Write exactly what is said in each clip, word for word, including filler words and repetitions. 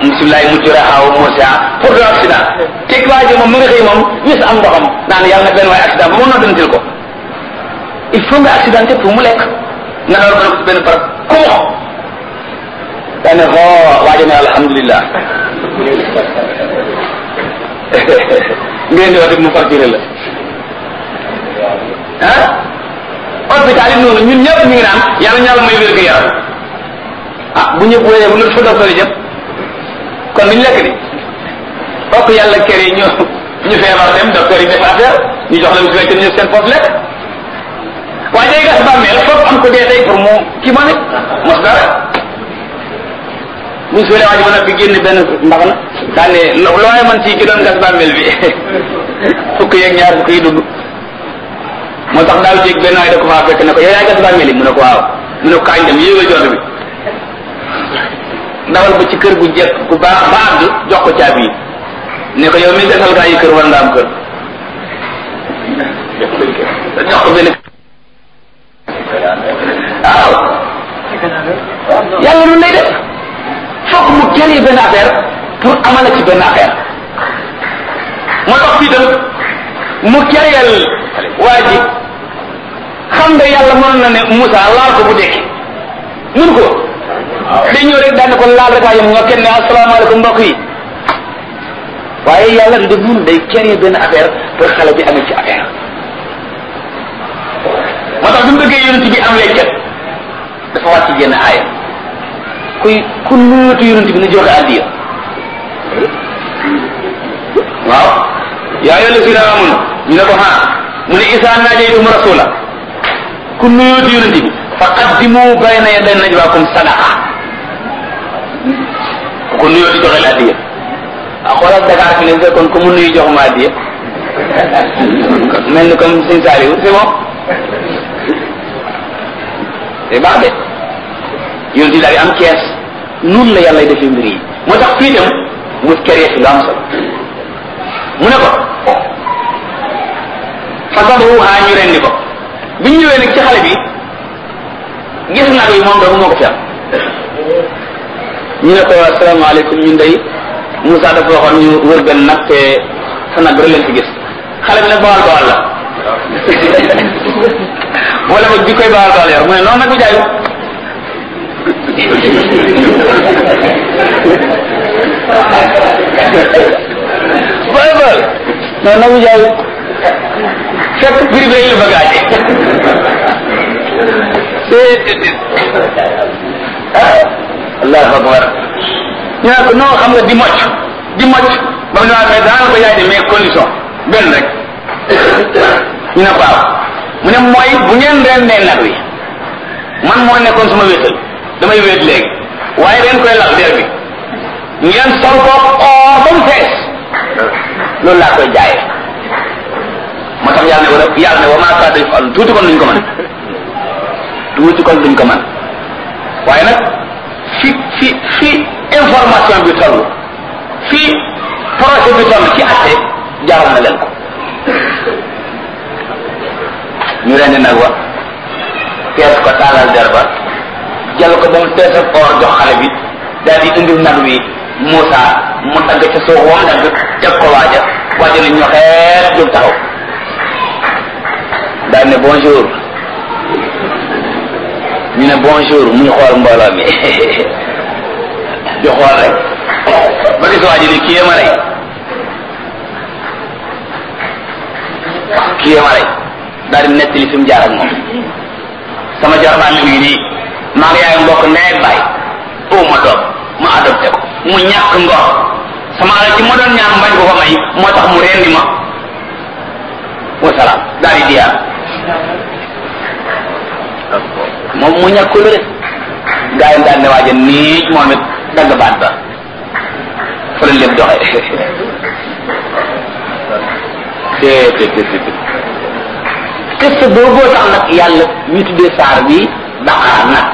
bisimilah mucc raxaw Moussa pour de accident teg waa ji moom mu nga xëy moom wis am ndoxam naan yàlla na benn waay accident ba mu noddantil ko il faut nga accidenté pour mu lekk nga door ko ci benn barab ku mo dane xo waajo ne alhamdulilah ngeen di wax mu facturé la ah hôpital yi noonu ñun ñëpp ñu ngi naan yàlla ñàlla may wér gu yaram ah bu ñëpp wéyee bu lu fa docteur yi jëm kon duñ lekk di bokk yàlla kër yi ñu ñu feebar dem docteur yi def affaire ñu jox la mu fekk ñu seen poste lekk waaye day gas bàmmeel foog am ko dee tey pour mu kii ma ne mos dara buñ suulee waa ji mën a fi génn benn mbax na daa ne looy man ci ki doon gas bàmmeel bi fukk yeeg ñaar fukk yi dugg moo tax daaw jéeg benn waay da ko faa fekk ne ko yow yaay gas bàmmeel yi mu ne ko waaw mu ne ko kaañ dem yéegal jot bi dawal ba ci kër gu jekk gu baax ba àgg jox ko caabi yi ne ko yow mi gasal gaa yi kër war nga am kër jox ko benn waaw yàlla lu lay def fokk mu créé benn affaire pour amala ci benn affaire moo tax fii tam mu créé waa ji xam nga yàlla mënoon na ne Moussa laal ko bu dekki mun ko day ñëw rek daan ko laal rek waa yam nga kenn ne asalaamaaleykum mbokk yi waaye yàlla du def mun day créé benn affaire pour xale bi amee ci affaire moo tax bi mu bëggee yonent bi am weccat dafa wàcc jenn aaya kuy ku nuutu yonent bi na joxe addiya waaw yaa ayyuha llazina amanu ñu ne ko ha mu ne isa najaytum rasula ku nuutu yonent bi fa qaddimu bayna yaday najwaakum sadaqa ku nuyu di joxe addiya ah xoolal Dakar fi ne fekkoon ku mu nuyu jox ma addiya mel ni comme Sëñ Saliou c'est bon c'est baax de yonent bi daal di am kees noonu la yàlla defee mbir yi moo tax fii tam mu créé fi lu am solo mu ne ko fasaduha ñu rendi ko bi ñu ñëwee nag ci xale bi gis nag yi moom doomu moo ko fi am ñu ne ko asalaamaaleykum ñun day Moussa dafa waxoon ñu wër benn nag te sa nag rek leen fi gis xale bi nag bawal bawal la wala ba bi koy bawal bawal yor mu ne noonu nag bu jaayu bawal bawal noonu nag bu jaayu fekk biri bi la bëgg aaje allahu akbar ñu ne ko non xam nga di mocc di mocc ba mu ne waa mais daanaka ko yaay de mais condition benn rek ñu ne ko waaw mu ne mooy bu ngeen rendee nag wi man moo nekkoon suma wéetal damay wéet léegi waaye ren koy lal der bi ngeen sol ko oo ba mu fees loolu laa koy jaayee moo tax yàlla ne wala yàlla ne wa maa kaana yaf'alu tuuti kon duñ ko mën tuuti kon duñ ko mën waaye nag fi fi fi information bi toll fi projet bi toll ci atte jaral na leen ko ñu rendi nag wa tees ko taalal der ba jël ko ba mu tees ak or jox xale bi daal di indil nag wi Moussa mu dagg ca suuf wam dagg teg ko waaja waaja ne ñoxeet jóg taxaw daal ne bonjour ñu ne bonjour muy xool mbooloo mi di xool rek ba gis waa ji ni kii ma rey kii ma rey daal di nettali fi mu jaar ak moom sama jarbaan mi ngi nii maa ngi yaay mbokk ndey ak baay oo ma doom ma adopté ko mu ñàkk ngor sama alal ci ma doon ñaan bañ ko ko may moo tax mu rendi ma wasalaam daal di diyaar moom mu ñàkk lu rek gaa yi daal ne waaja nii moom it dagg baat ba fa la lépp doxe te te te te test booboo tax nag yàlla ñu tuddee saar bi Baqara nag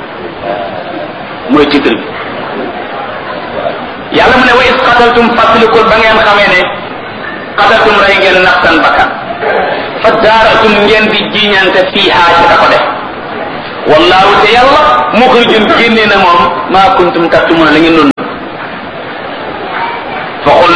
mooy titre bi yàlla mu ne wa is qataltum fàttalikul ba ngeen xamee ne qataltum rey ngeen nafsan bakkan fa daaratum ngeen di jiñante fii xaaci da ko def wallahu te yàlla muxrijun génne na moom maa kuntum taktumuna la ngeen doon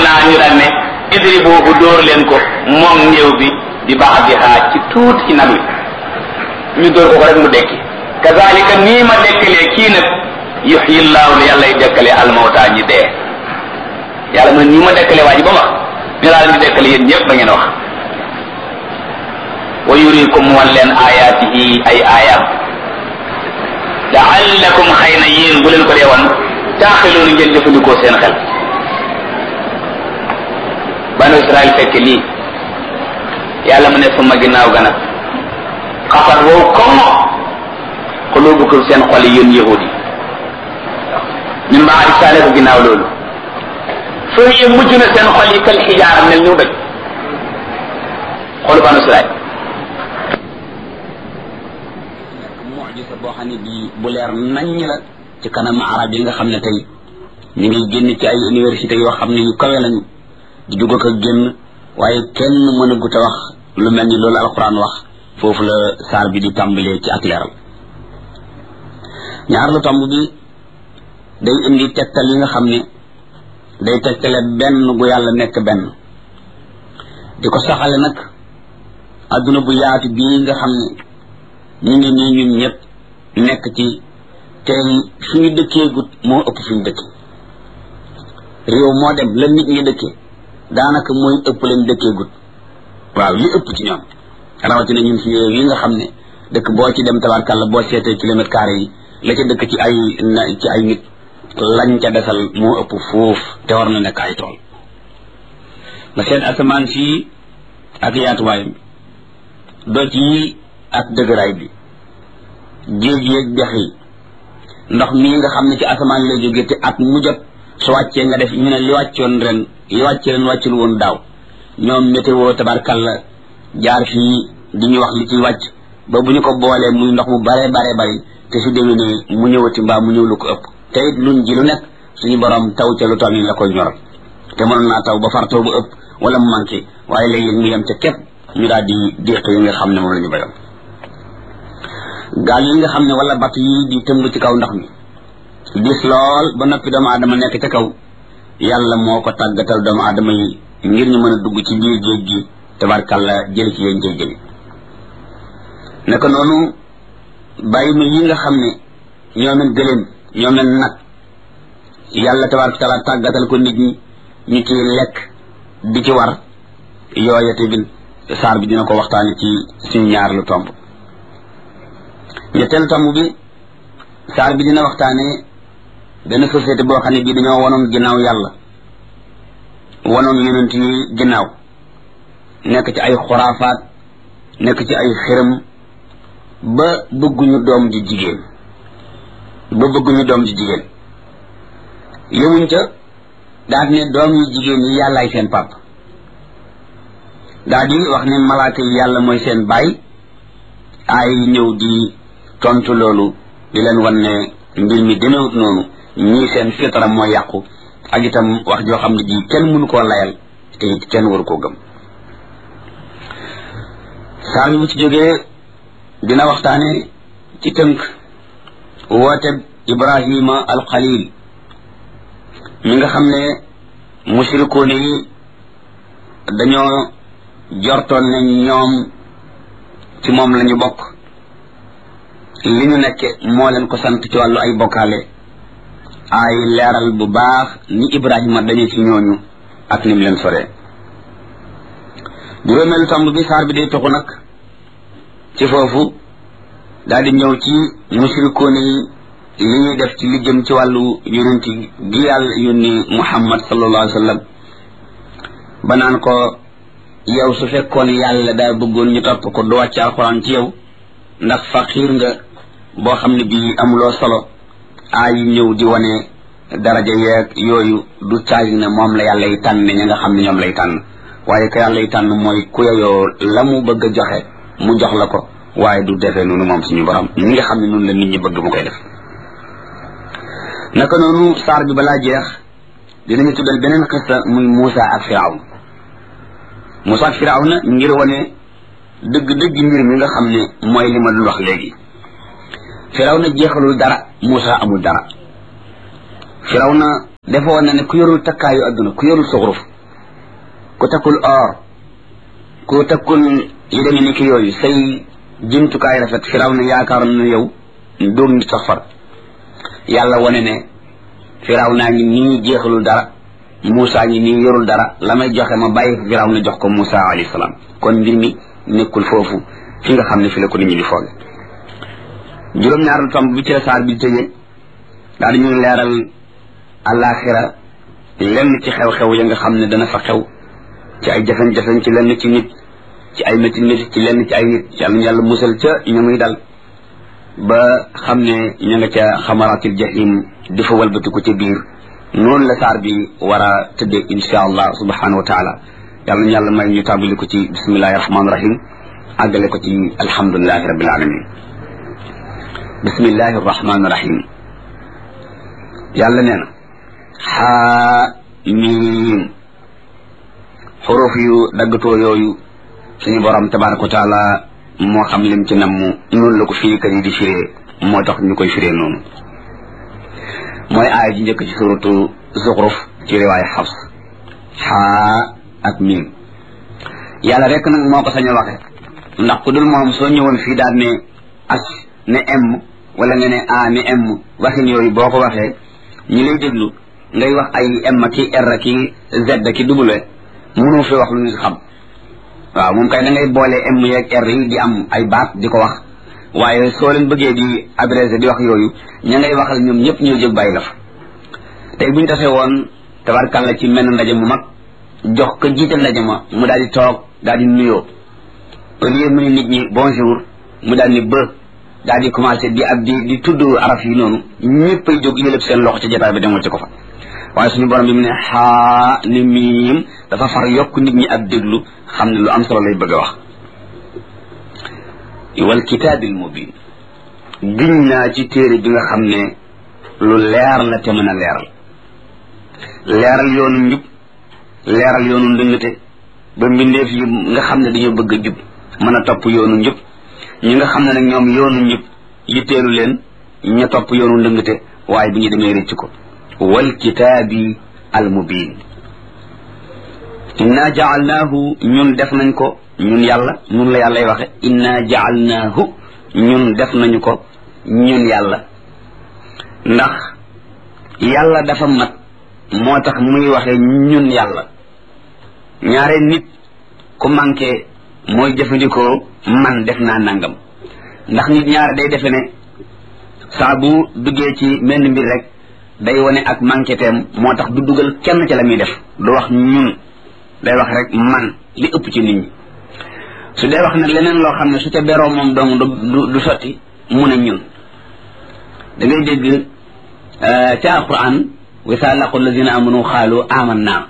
naa ñu daal ne idri boobu dóor leen ko moom néew bi di baax di xaaj ci tuuti ci nag wi ñu dóor ko ko rek mu dekki kazalika nii ma dekkalee kii nag yuhyi llaahu la yàlla y dekkalee almawta ñi dee yàlla mu ne nii ma dekkalee waa ji ba ma ñu laa leen di dekkale yéen ñëpp ba ngeen wax wa yurikum wan leen ayaatihi ay aayaam laallakum xëy na yéen bu leen ko dee wan taaxiloonu ngeen jëfandikoo seen xel banu Israël fekk lii yàlla mu ne suma ginnaaw gana xafat wow comme xulubukum seen xol yi yéen yahudi min baadi saale ko ginnaaw loolu foo yee mujj na seen xol yi kal xijaara mel ñu doj xolu banu Israël mucjisa boo xam ne bii bu leer naññ la ci kanam arab yi nga xam ne tey ñu ngi génn ci ay université yoo xam ne yu kawe lañu di dugg ak génn waaye kenn mën a gut a wax lu mel ni loolu alquran wax foofu la saar bi di tàmbalee ci ak leeral ñaar lu tomb bi day indi tegtal yi nga xam ne day tegtale benn gu yàlla nekk benn di ko saxale nag adduna bu yaatu bii nga xam ne ñu ngi nii ñun ñëpp nekk ci tey suñu dëkkee gut moo ëpp suñu dëkk réew moo dem la nit ñi dëkkee daanaka mooy ëpp lañ dëkkee gut waaw li ëpp ci ñoom rawatina ñun suñu réew yi nga xam ne dëkk boo ci dem tabarkàlla boo seetee kilomètre carré yi la ca dëkk ci ay ci ay nit lañ ca desal moo ëpp foofu te war na nekk ay tool nga seet asamaan si ak yaatuwaayam doj yi ak dëgëraay bi géej yeeg dex yi ndox mii nga xam ne ci asamaan lay jóge te at mu jot su wàccee nga def ñu ne li wàccoon ren li wàcce ren wàccul woon daaw ñoom météo tabarkalla jaar fii di ñu wax li ciy wàcc ba bu ñu ko boolee muy ndox mu bare bare bari te su déwénee mu ñëwati mbaa mu ñëw lu ko ëpp te it luñ ji lu nekk suñu borom taw ca lu toll nii la koy ñoral te mënoon naa taw ba far taw ba ëpp wala mu manqué waaye léeg-léeg mu yem ca képp ñu daal di déq yi nga xam ne moom la ñu bayoon gaal yi nga xam ne wala batt yi di tëmb ci kaw ndox mi gis lool ba noppi doomu aadama nekk ca kaw yàlla moo ko tàggatal doomu aadama yi ngir ñu mën a dugg ci biir géej gi tabarkàlla jël ci yéen jël jëli naka noonu bàyyi ma yi nga xam ne ñoo mel gëléem ñoo mel nag yàlla tabaraka taala tàggatal ko nit ñi ñu ci lekk di ci war yooya tamit saar bi dina ko waxtaane ci suñu ñaar lu tomb ñetteelu tomb bi saar bi dina waxtaane benn société boo xam ne bii dañoo wanoon ginnaaw yàlla wanoon yonent yi ginnaaw nekk ci ay xuraafaat nekk ci ay xërëm ba bëgguñu doom ji jigéen ba bëgguñu doom ji jigéen yemuñ ca daal ne doom yi jigéen yi yàllaay seen pàpp daal di wax ne malaaka yi yàlla mooy seen baay ay ñëw di tontu loolu di leen wan ne mbir mi demewut noonu ñii seen fitara mooy yàqu ak itam wax joo xam ne ji kenn mënu koo layal te it kenn waru koo gëm saar bi bu ci jógee dina waxtaane ci tënk woote Ibrahima alxalil mi nga xam ne mushrikoon yi dañoo jortoon ne ñoom ci moom la ñu bokk li ñu nekke moo leen ko sant ci wàllu ay bokkaale ay leeral bu baax ni Ibrahima dañu ci ñooñu ak ni mu leen soree juróomeelu tomb bi saar bi day toxu nag ci foofu daal di ñëw ci mushrikoon yi li ñuy def ci li jëm ci wàllu yonent gi yàlla yónni Muhammad sallallahu alayhi wa sallam ba naan ko yow su fekkoon yàlla daa bëggoon ñu topp ko du wàcc alxuraan ci yow ndax faqiir nga boo xam ne bii amuloo solo ay ñëw di wane daraja yeeg yooyu du caagi ne moom la yàlla yi tànn ña nga xam ne ñoom lay tànn waaye ko yàlla yi tànn mooy ku yeyoo la mu bëgg a joxe mu jox la ko waaye du defee noonu moom suñu borom ñi nga xam ne noonu la nit ñi bëgg mu koy def naka noonu saar bi balaa jeex dinañu tuddal beneen xissa muy Muusa ak Firawna Muusa ak Firawna ngir wane dëgg-dëgg mbir mi nga xam ne mooy li ma dul wax léegi Firawna jeexalul dara Muusa amul dara Firawna defoon na ne ku yorul takkaayu adduna ku yorul suxruf ku takkul or ku takkul yi demee ni ki yooyu say jumtukaay rafet firaw na yaakaaroon na yow dóog nit sax far yàlla wane ne firaw naa ngi nii jeexalul dara Moussa ngi nii yorul dara la may joxe ma bàyyi firaw na jox ko Moussa alayhi salaam kon mbir mi nekkul foofu fi nga xam ne fi la ko nit ñi di fooge juróom-ñaaral tomb bi ci la saar bi tëjee daal di ñuy leeral àllaaxira lenn ci xew-xew ya nga xam ne dana fa xew ci ay jafe-jafe ci lenn ci nit ci ay métti métti ci lenn ci ay nit yàlla yàlla musal ca ñu muy dal ba xam ne ña nga ca xamaratil jahim di fa walbatiku ca biir noonu la saar bi war a tëddee insha allah subhanahu wa taala yàlla ñu yàlla may ñu tàmbali ko ci bismillahi rahmaani rahim àggale ko ci alhamdulilahi rabbil alamin bismillahi rahmaani rahim yàlla nee na xaa miim xuruf yu daggatoo yooyu suñu borom tabaraka wa taala moo xam lim ci namm noonu la ko firikat yi di firee moo tax ñu koy firee noonu mooy aaya ji njëkk ci suratu zuxruf ci riwaaya xafs xaa ak miim yàlla rek nag moo ko sañ a waxe ndax ku dul moom soo ñëwoon fii daal ne as ne m wala nga ne a ne m waxin yooyu boo ko waxee ñi lay déglu ngay wax ay m ki r ki z ki w mënoo fi wax lu ñu xam waaw moom kay da ngay boole m yeeg r yi di am ay baat di ko wax waaye soo leen bëggee di adressé di wax yooyu ña ngay waxal ñoom ñëpp ñoo jóg bàyyi la fa tey buñu tasee woon tabarkàlla ci menn ndaje mu mag jox ko jiite ndaje ma mu daal di toog daal di nuyoo au lieu mu ne nit ñi bonjour mu daal ni ba daal di commencé di ab di di tudd araf yi noonu ñëpp ay jóg yëlëb seen loxo ci jotaay bi demoo ci ko fa waaye suñu borom bi mu ne xaa ni miim dafa far yokk nit ñi ab déglu xam ne lu am solo lay bëgg a wax wal kitaabil mubin giñ naa ci téere bi nga xam ne lu leer la te mën a leeral leeral yoonu njub leeral yoonu ndëngate ba mbindeef yi nga xam ne dañoo bëgg a jub mën a topp yoonu njub ñi nga xam ne nag ñoom yoonu njub yitteelu leen ña topp yoonu ndëngate waaye bu ñu demee rëcc ko wal kitaabi al mubin inna jaalnaahu ñun def nañ ko ñun yàlla ñun la yàllay waxe inna jaalnaahu ñun def nañu ko ñun yàlla ndax yàlla dafa mat moo tax muy waxe ñun yàlla ñaare nit ku manqué mooy jëfandikoo man def naa nangam ndax nit ñaare day defe ne saa bu duggee ci menn mbir rek day wane ak manqué teem moo tax du dugal kenn ci la muy def du wax ñun day wax rek man li ëpp ci nit ñi su dee wax nag leneen loo xam ne su ca beroo moom dong du du sotti mu ne ñun da ngay dégg ca alquran wa saa laqu allazina amanu xaalu amanna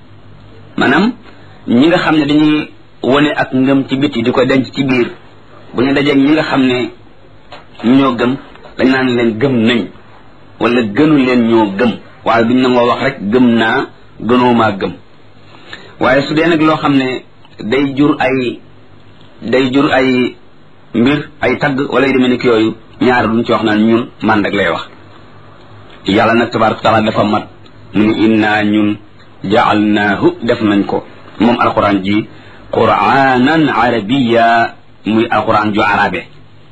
maanaam ñi nga xam ne dañuy wane ak ngëm ci biti di ko denc ci biir bu ñu dajeeg ñi nga xam ne ñoo gëm dañ naan leen gëm nañ wala gënu leen ñoo gëm waaye duñ nangoo wax rek gëm naa gënoomaa gëm waaye su dee nag loo xam ne day jur ay day jur ay mbir ay tagg wala yu demee ni ki yooyu ñaar duñ ci wax naan ñun man rek lay wax yàlla nag tabaraka taala dafa mat mu ni inna ñun jaalnaahu def nañ ko moom alquran ji quraanan arabiya muy alquran ju arabe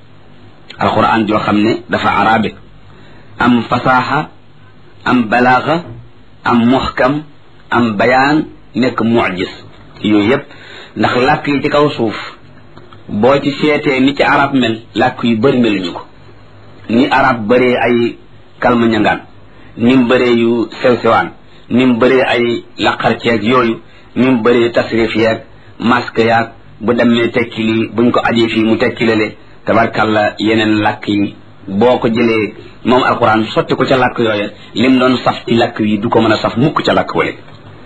alquran joo xam ne dafa arabe am fasaaxa am balaaxa am muxkam am bayaan nekk mucjis yooyu yëpp ndax làkk yi ci kaw suuf boo ci seetee ni ci arab mel làkk yu bëri meluñu ko ni arab bëree ay kalma ñangaan ni mu bëree yu sew sewaan ni mu bëree ay laqar ceeg yooyu ni mu bëree tasrif yeeg masque yaag bu demee tekki lii buñ ko ajee fii mu tekki lale tabarkalla yeneen làkk yi boo ko jëlee moom alquran sotti ko ca làkk yooya lim doon saf ci làkk yi du ko mën a saf mukk ca làkk wale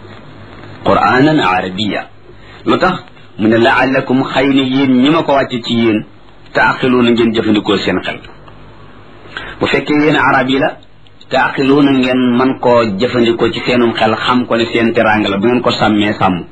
quranan arabiya lu tax mu ne laallakum xëy na yéen ñi ma ko wàcce ci yéen taaxiluuna ngeen jëfandikoo seen xel bu fekkee yéen arab yi la taaxiluuna ngeen man koo jëfandikoo ci seenum xel xam ko ne seen teraanga la bu ngeen ko sàmmee sàmm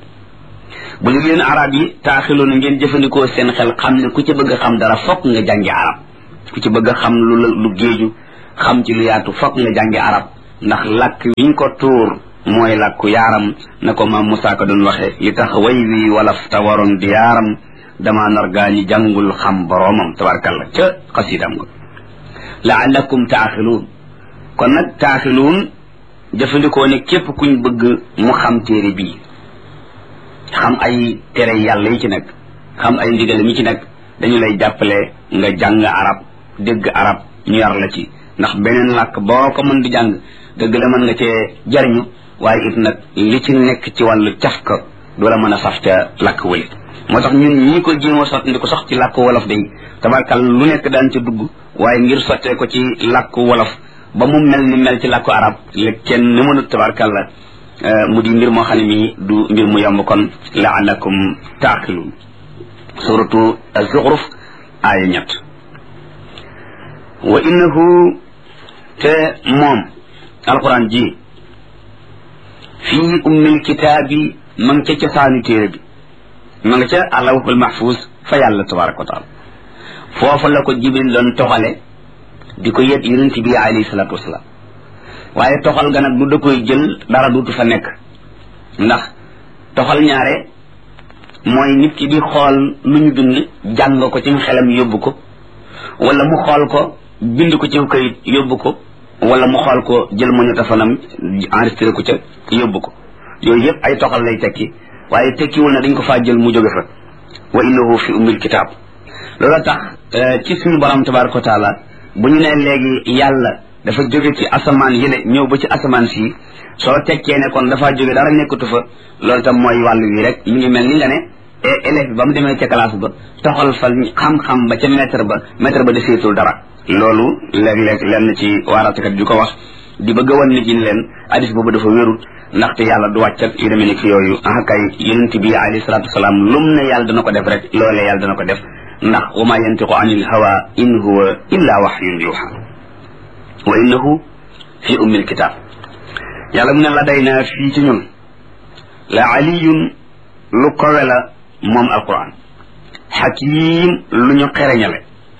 bu ñu yéen arab yi taaxiluuna ngeen jëfandikoo seen xel xam ne ku ci bëgg a xam dara fokk nga jàngi arab ku ci bëgg a xam lu lu géeju xam ci lu yaatu fokk nga jàngi arab ndax làkk wiñ ko tuur mooy làkku yaaram na ko maam Musaa Ka doon waxe li tax way wi walaf ta waroon di yaaram dama nar gaa ñi jàngul xam boroomam tabarkalla ca xasiidam nga laallakum taaxiluun kon nag taaxiluun jëfandikoo ne képp kuñ bëgg mu xam téere bii xam ay tere yàlla yi ci nekk xam ay ndigal mi ci nekk dañu lay jàppale nga jàng arab dégg arab ñu yar la ci ndax beneen làkk boo ko mën di jàng dëgg la mën nga cee jariñu waaye it nag li ci nekk ci wàllu caf ka du la mën a saf ca làkk wële moo tax ñun ñii ko jéem a sotti ndi ko sax ci làkk wolof day tabarkal lu nekk daan ca dugg waaye ngir sottee ko ci làkk wolof ba mu mel ni mel ci làkku arab la kenn ni mënut tabarkal la mu di mbir moo xam ne mii du mbir mu yomb kon laalakum taaqiluun suratu az-Zukhruf aaya ñett wa innahu te moom alquran ji fii ummil kitaabi ma nga ca cosaanu téere bi ma nga ca alawhul mahfuz fa yàlla tabaraka wa taala foofa la ko Jibril doon toxale di ko yët yonent bi alayhi salaatu wasalaam waaye toxal ga nag du da koy jël dara duutu fa nekk ndax toxal ñaare mooy nit ki di xool lu ñu bind jàng ko ci xelam yóbbu ko wala mu xool ko bind ko ci kayit yóbbu ko wala mu xool ko jël magnétophone enregistré ko ca yóbbu ko yooyu yëpp ay toxal lay tekki waaye tekkiwul na dañ ko faa jël mu jóge fa wa innahu fi ummil kitaab loolu tax ci suñu borom tabaraka wa taala bu ñu nee léegi yàlla dafa jóge ci asamaan yële ñëw ba ci asamaan si soo tekkee ne kon dafa jóge dara nekkatu fa loolu tam mooy wàllu wi rek mi ngi mel ni nga ne élève bi ba mu demee ca classe ba toxal fa xam-xam ba ca maître ba maître ba deseetul dara loolu léeg-léeg lenn ci waaratakat di ko wax di bëgg a wan nit ñi leen hadis boobu dafa wérul ndaxte yàlla du wàcc ak yu demee ni ki yooyu ah kay yonent bi alayhi salaatu wasalaam lum ne yàlla dana ko def rek loolee yàlla dana ko def ndax wa ma yantiqu anil hawa in huwa illa wahyun yuha wa innahu fi ummil kitab yàlla mu ne la day naa fii ci ñun la aliyun lu kowe la moom alquran hakim lu ñu xereñale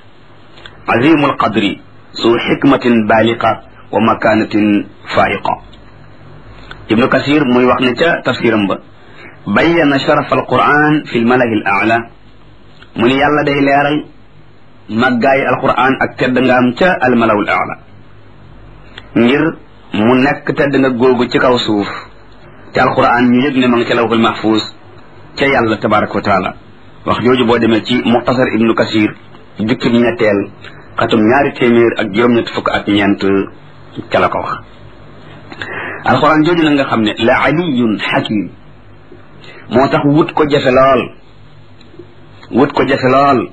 azimul qadri su xikmatin baaliqa wa makanatin faiqa ibnu kasir muy wax ne ca tafsiram ba bayyana sharaf alquran fi lmalahi al aala mu ni yàlla day leeral màggaayi alquran ak tedd ngaam ca almalaw al aala ngir mu nekk tedd nga googu ci kaw suuf te alquran ñu yëg ne ma nga ca lawhul mahfuz ca yàlla tabaraka wa taala wax jooju boo demee ci muxtasar ibnu kasir jukkib ñetteel xatum ñaari téeméer ak juróom-ñett fukk ak ñeent ca la ko wax alquran jooju na nga xam ne la aliyun hakim moo tax wut ko jafe lool wut ko jafe lool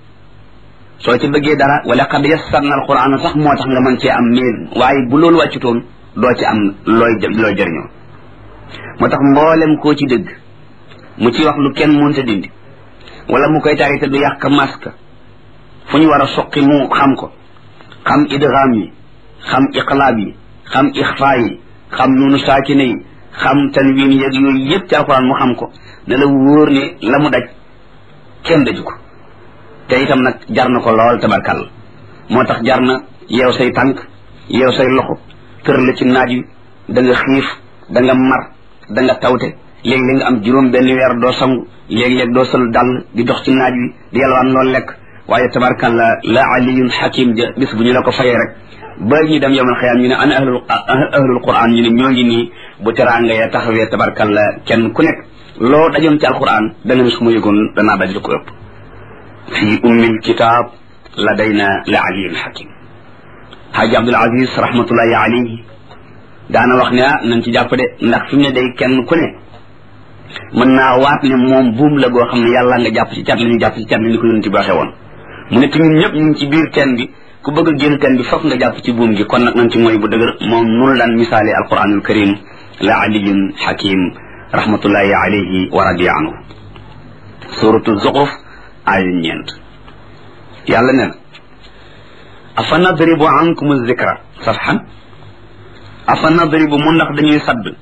soo ci bëggee dara wala qad yassarna alquran sax moo tax nga mën cee am miin waaye bu loolu wàccutoon doo ci am looy looy jëriñoo moo tax mboolem koo ci dégg mu ci wax lu kenn mënta dindi wala mu koy tari te du yàq masque fu ñu war a soqi mu xam ko xam idgham yi xam iqlaab yi xam ixfaa yi xam nunu saakine yi xam tanwin yeeg yooyu yëpp ci alquran mu xam ko ne la wóor ne la mu daj kenn daju ko te itam nag jar na ko lool tabarkal moo tax jar na yeew say tànk yeew say loxo tër la ci naaj wi da nga xiif da nga mar da nga tawte léeg-léeg nga am juróom benn weer doo sangu léeg-léeg doo sol dàll di dox ci naaj wi di yalwaan loolu lekk waaye tabarkal la la aliyun hakim ja bis bu ñu la ko fayee rek ba ñu dem yowmal xiyaam ñu ne ana ahlul ahlul quran ñu ne ñoo ngi nii bu teraanga ya taxawee tabarkal la kenn ku nekk loo dajoon ci alquran dana su ma yëgoon danaa daj lu ko ëpp fi ummil kitab ladayna la aliyun hakim haaji abdul aziz rahmatullahi alayhi daana wax ne ah nañ ci jàpp de ndax fi mu ne day kenn ku ne mën naa waat ne moom buum la goo xam ne yàlla nga jàpp ci cat la ñu jàpp ci cat la ni ko yonent bi waxee woon mu ne te ñun ñëpp ñu ngi ci biir teen bi ku bëgg a génn teen bi fokk nga jàpp ci buum gi kon nag nañ ci mooy bu dëgër moom nunu daan misaale alquranul karim la aliyun hakim rahmatullahi alayhi wa radiya anhu suratu zuxruf aaya ñeent yàlla ne na afa nadribu ankum zikra safhan afa nadribu mu ndax dañuy sadd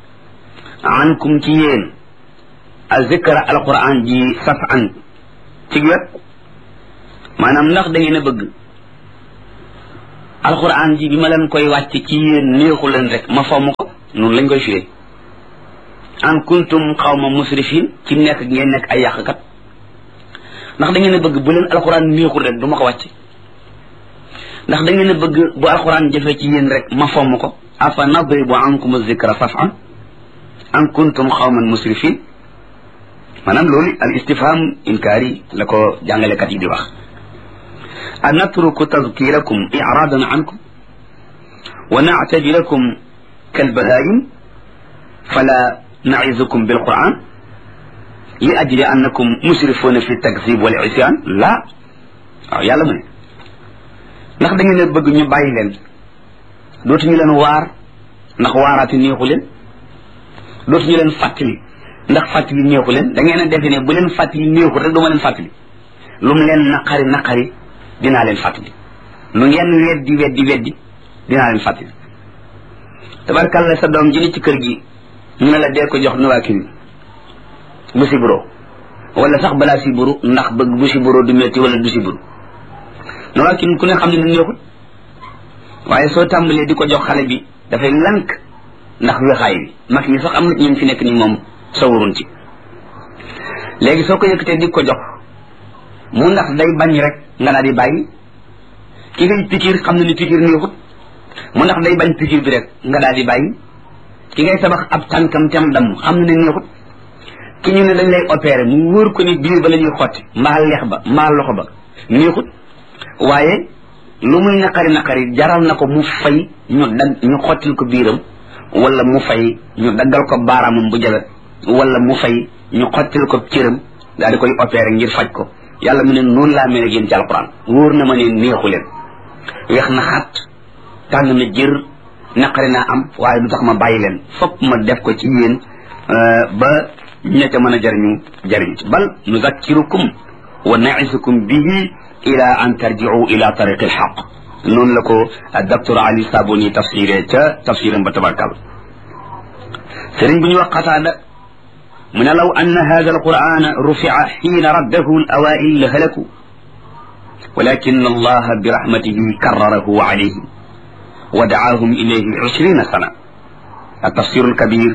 ankum ci yéen a zikra alquran ji safhan ci wet maanaam ndax da ngeen a bëgg alquran ji bi ma leen koy wàcc ci yéen neexu leen rek ma fomm ko noonu lañ koy firee an kuntum xawma musrifin ci nekk ngeen nekk ay yàqkat ndax da ngeen a bëgg bu leen alquran neexul rek du ma ko wàcc ndax da ngeen a bëgg bu alquran jëfee ci yéen rek ma fomm ko afa nadribu ankum zikra safan an kuntum xawman musrifin maanaam loolu al istifham inkaari la ko jàngalekat yi di wax an natruku tadkirakum iradan ankum wa nactabilakum kalbahaim fala nacizukum bilquran li ajli annakum musrifuna fi takzib wal isyan la waaw yàlla mu ne ndax da ngeen a bëgg ñu bàyyi leen dootuñu leen waar ndax waaraati neexu leen dootuñu leen fàttali ndax fàttali neexu leen da ngeen a defe ne bu leen fàttali neexul rek duma leen fàttali lu mu leen naqari naqari dinaa leen fàttali lu ngeen weddi weddi weddi dinaa leen fàttali tabarkalla sa doom ji ni ci kër gi ñu ne la dee ko jox nuwaakiri bu siburo wala sax balaa siburu ndax bëgg bu siburo du metti wala du siburu nuwaakiri ku ne xam ne ne neexul waaye soo tàmbalee di ko jox xale bi dafay lank ndax wexaay bi mag ñi sax am na ñun fi nekk ni moom sawarun ci léegi soo ko yëkkatee di ko jox mu ndax day bañ rek nga daal di bàyyi ki ngay pikir xam na ni pikir neexut mu ndax day bañ pikir bi rek nga daal di bàyyi ki ngay tabax ab tànkam tam damm xam na ne neexut ki ñu ne dañ lay opéré mu wóor ko ni biir ba la ñuy xotti mbaa leex ba mbaa loxo ba neexut waaye lu muy naqari naqari jaral na ko mu fay ñu dag ñu xottil ko biiram wala mu fay ñu daggal ko baaraamam bu jabet wala mu fay ñu xottil ko cëram daal di koy opéré ngir faj ko yàlla mu ne noonu laa mel génn ci alquran wóor na ma ne neexu leen weex na xat tàng na jër naqari naa am waaye du tax ma bàyyi leen fokk ma def ko ci yéen ba ña ca mën a jariñu jariñu ci bal nuzakkirukum wa naisukum bihi ila an tarji'u ila tariqi alhaq noonu la ko docteur Ali Sabuni tafsiré ca tafsiram ba tabarkal sëriñ bu ñu wax Qataada mu ne law anna hada alqur'ana rufi'a xiina raddahu alawaa'il la halaku walakin allaha bi rahmatihi karrarahu alayhim wa da'aahum ilayhi ishrina sana التفسير الكبير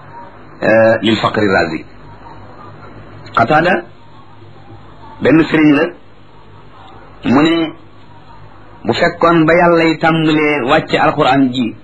للفقر الرازي Qataada benn sëriñ la mu ne bu fekkoon ba yàlla yi tàmbalee wàcce alquran ji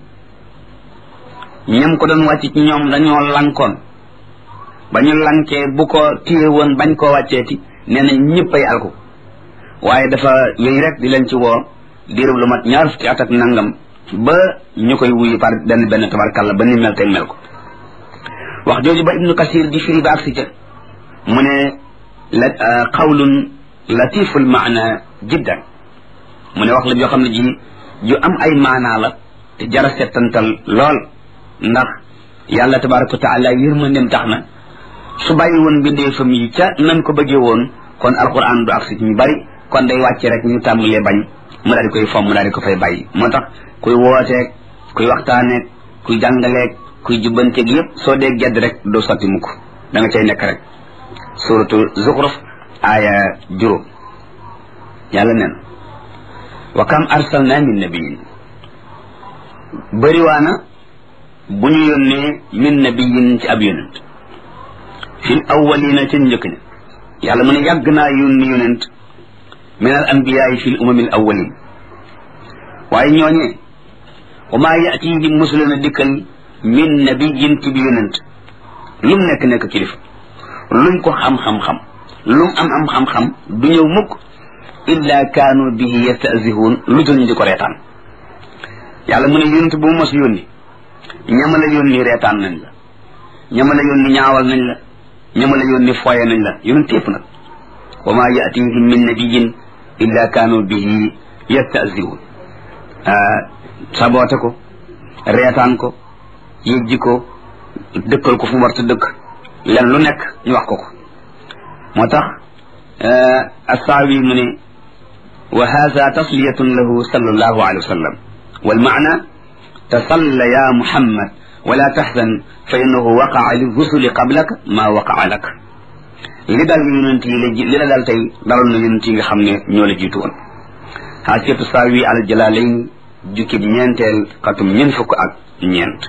ñam ko doon wàcc ci ñoom dañoo lankoon ba ñu lankee bu ko téye woon bañ koo wàcceeti nee na ñëppay alku waaye dafa yooyu rek di leen ci woo diirub lu mat ñaar fukki at ak nangam ba ñu koy wuyu par benn benn tabarkalla ba ni mel tey mel ko wax jooju ba ibnu kasir di firi ba agsi ca mu ne la qawlun latiful maana jiddan mu ne wax la joo xam ne ji ju am ay maanaa la te jara settantal lool ndax yàlla tabaraka wa taala yërmandem tax na su bàyyi woon mbindeefam yi ca nañ ko bëggee woon kon alquran du agsi ci ñu bari kon day wàcce rek ñu tàmbalee bañ mu daal di koy fomm mu daal di ko fay bàyyi moo tax kuy wooteeg kuy waxtaaneeg kuy jàngaleeg kuy jubbanteeg yëpp soo dee gedd rek doo sotti mukk da nga cay nekk rek suratu zuxruf aaya juróom yàlla nen wa kam arsalna min nabiyin bëriwaana bu ñu yónnee min nabiyin ci ab yonent fil awwalina ca njëkk ne yàlla mu ne yàgg naa yónni yonent min al anbiyaai fil umamil awwalin waaye ñooñee wa maa yatihim musuluna dikkal min nabiyin ci bi yonent lum nekk nekk kilifa luñ ko xam-xam-xam lum am am xam-xam du ñëw mukk illa kaanu bihi yastahzihuun lu dul ñu di ko reetaan yàlla mu ne yonent bu mu mos yónni ñama la yónni reetaan nañ la ñama la yónni ñaawal nañ la ñama la yónni foye nañ la yonent yëpp nag wa maa yatihim min nabiyin illa kaanu bihi yastahzihuun saboote ko reetaan ko yëjji ko dëkkal ko fu mu warta dëkk len lu nekk ñu wax ko ko moo tax assaawi mu ne wa hada tasliyatun lahu sallallahu alayhi wa sallam wal maana tasalla ya muhammad wala tahzan fa innahu waqaa lirrusuli qablaka ma waqaa lak li dal yonent yi la li la dal tey daloon na yonent yi nga xam ne ñoo la jiitu woon xaasiyatu saawi al jalalayn jukkib ñeenteel xatum ñeent fukk ak ñeent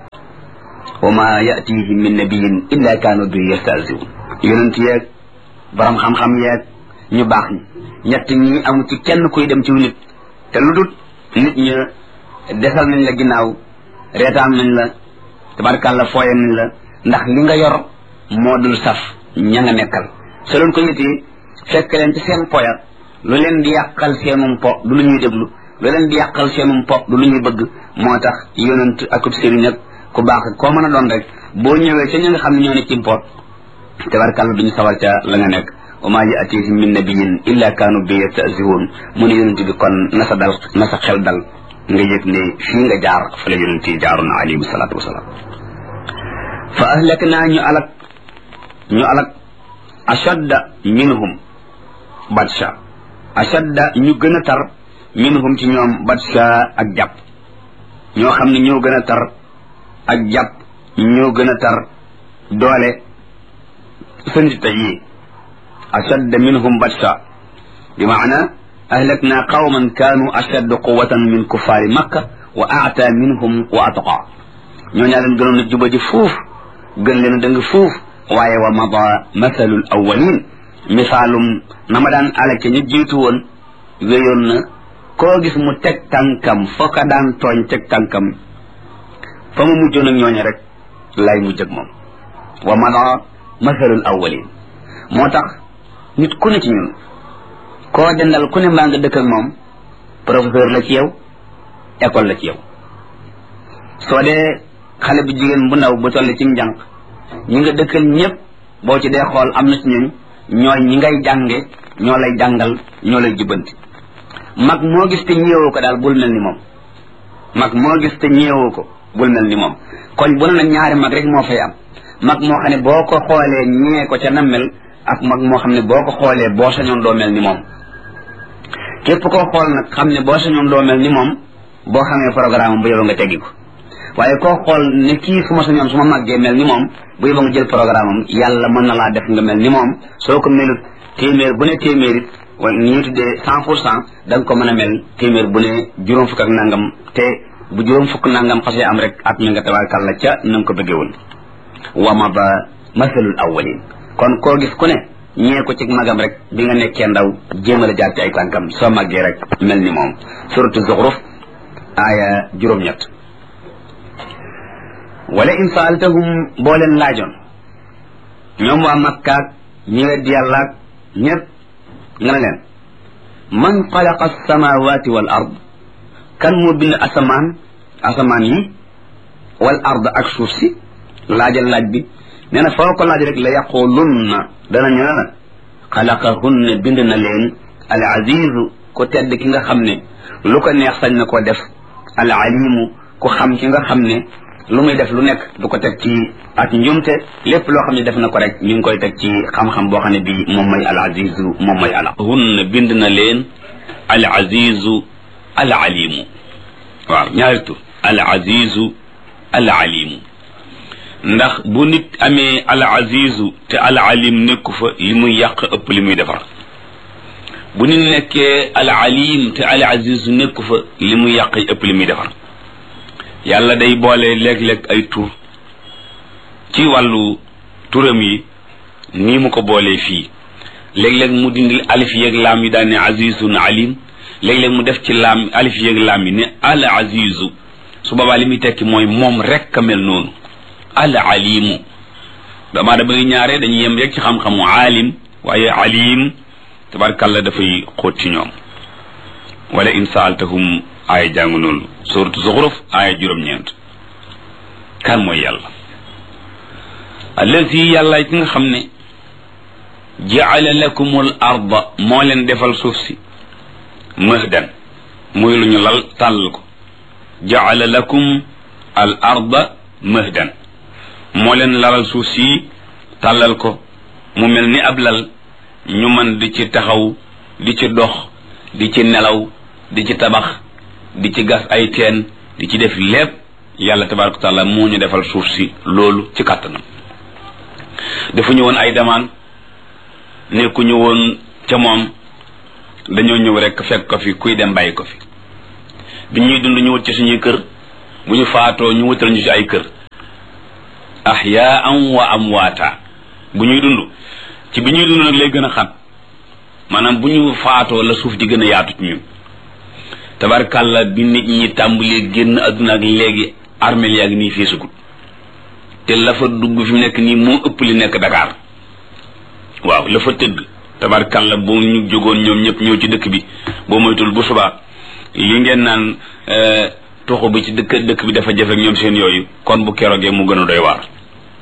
wa ma yatihim min nabiyin illa kaanu bi yastahzi'un yonent yeeg borom xam-xam yeeg ñu baax ñi ñett ñi amu ci kenn kuy dem ci nit te lu dul nit ñi desal nañ la ginnaaw reetaan nañ la tabarkàlla fooye nañ la ndax li nga yor moo dul saf ña nga nekkal soloon ko nit yi fekk leen ci seen poya lu leen di yàqal seenum po du lu ñuy déglu lu leen di yàqal seenum po du lu ñuy bëgg moo tax yonent akub sëriñ ak ku baax koo mën a doon rek boo ñëwee ca ña nga xam ne ñoo ne ci po tabarkàlla duñu sawar ca la nga nekk wa ma yatihim min nabiyin illa kaanu bi yastahzi'un mu ne yonent bi kon na sa dal na sa xel dal nga yëg ne fii nga jaar fa la yonent yi jaaroon alayhi salaatu wasalaam fa ahlaknaa ñu alak ñu alak ashadda minhum batsha ashadda ñu gën a tar minhum ci ñoom batsha ak jàpp ñoo xam ne ñoo gën a tar ak jàpp ñoo gën a tar doole sënit yi ashadda minhum batsha bi maana ahlakna qawman kaanu ashadda quwwatan min kuffaari makka wa a'ta minhum wa atqa ñoo ñaa leen gënoon a juba ji fuuf gën leen a dëng fuuf waaye wa mada mathalul awwalin misaalum na ma daan alake ñu jiitu woon wéyoon na koo gis mu teg tànkam foo ka daan tooñ teg tànkam fa mu mujjoon ak ñooñu rek lay mujj ak moom wa mada mathalul awwalin moo tax nit ku ne ci ñun koo dendal ku ne mbaa nga dëkk ak moom professeur la ci yow école la ci yow soo dee xale bu jigéen bu ndaw bu toll ci njàng ñi nga dëkkal ñëpp boo ci dee xool am na ci ñun ñooy ñi ngay jànge ñoo lay jàngal ñoo lay jubbanti mag moo gis te ñeewoo ko daal bul mel ni moom mag moo gis te ñeewoo ko bul mel ni moom koñ bu ne nag ñaari mag rek moo fay am mag moo xam ne boo ko xoolee ñee ko ca na mel ak mag moo xam ne boo ko xoolee boo sañoon doo mel ni moom képp koo xool nag xam ne boo sañoon doo mel ni moom boo xamee programme bu yow nga teggi ko waaye koo xool ne kii su ma sañoon su ma màggee mel ni moom bu yow nga jël programme am yàlla mën na laa def nga mel ni moom soo ko melut téeméer bu ne téeméer it wala ni ñu tuddee cent pour cent da nga ko mën a mel téeméer bu ne juróom fukk ak nangam te bu juróom fukk nangam xasee am rek at mi nga tabaarkàlla ca na nga ko bëggee woon wa mada masalul awwalin kon koo gis ku ne ñee ko ci magam rek bi nga nekkee ndaw jéem a la jaar ci ay tànkam soo màggee rek mel ni moom suratu zuxruf aaya juróom-ñett wala in saaltahum boo leen laajoon ñoom waa makkaak ñi weddi yàllaak ñëpp nga ne leen man xalaqa alsamawati wal ard kan moo bind asamaan asamaan yi wal ard ak suuf si laajal laaj bi nee na foo ko laaj rek la yaqulunna dana ñu ne la xalaqahunna bind na leen al azizu ku tedd ki nga xam ne lu ko neex sañ na koo def al alimu ku xam ki nga xam ne lu muy def lu nekk du ko teg ci ak njumte lépp loo xam ne def na ko rek ñu ngi koy teg ci xam-xam boo xam ne bii moom mooy al azizu moom mooy ala hunna bind na leen al azizu al alimu waaw ñaari tur al azizu al alimu ndax bu nit amee al azizu te al alim nekku fa li muy yàq ëpp li muy defar bu nit nekkee al alim te al azizu nekku fa li muy yàq ëpp li muy defar yàlla day boole léeg-léeg ay tur ci wàllu turam yi nii mu ko boolee fii léeg-léeg mu dindi alif yeeg laam yi daan ne azizun alim léeg-léeg mu def ci laam alif yeeg laam yi ne al azizu su boobaa li muy tekki mooy moom rek a mel noonu al alimu damaa da bay ñaare dañuy yem rek ci xam-xamu alim waaye alim tabarkàlla dafay xóot ci ñoom wala in saaltahum aaya jàngu noonu suratu zuxruf aaya juróom-ñeent kan mooy yàlla allazi yàlla ki nga xam ne jaala lakumul arda moo leen defal suuf si mahdan muy lu ñu lal tàll ko jaala lakum al arda mahdan moo leen lalal suuf si tàllal ko mu mel ni ab lal ñu mën di ci taxaw di ci dox di ci nelaw di ci tabax di ci gas ay teen di ci def lépp yàlla tabaraka wa taala moo ñu defal suuf si loolu ci kàttanam defuñu woon ay demaan nekkuñu woon ca moom dañoo ñëw rek fekk ko fi kuy dem bàyyi ko fi bi ñuy dund ñu wut ci suñuy kër bu ñu faatoo ñu wutal ñu ci ay kër ahyaan wa amwaata bu ñuy dund ci bi ñuy dund nag lay gën a xat maanaam bu ñu faatoo la suuf di gën a yaatu ci ñun tabarkàlla bi nit ñi tàmbalee génn adduna ak léegi armeel yaa ngi nii feesagut te la fa dugg fi mu nekk nii moo ëpp li nekk Dakar waaw la fa tëdd tabarkàlla boo ñu jógoon ñoom ñëpp ñëw ci dëkk bi boo moytul bu subaa li ngeen naan toxu bi ci dëkk dëkk bi dafa jafe ñoom seen yooyu kon bu keroogee mu gën a doy waar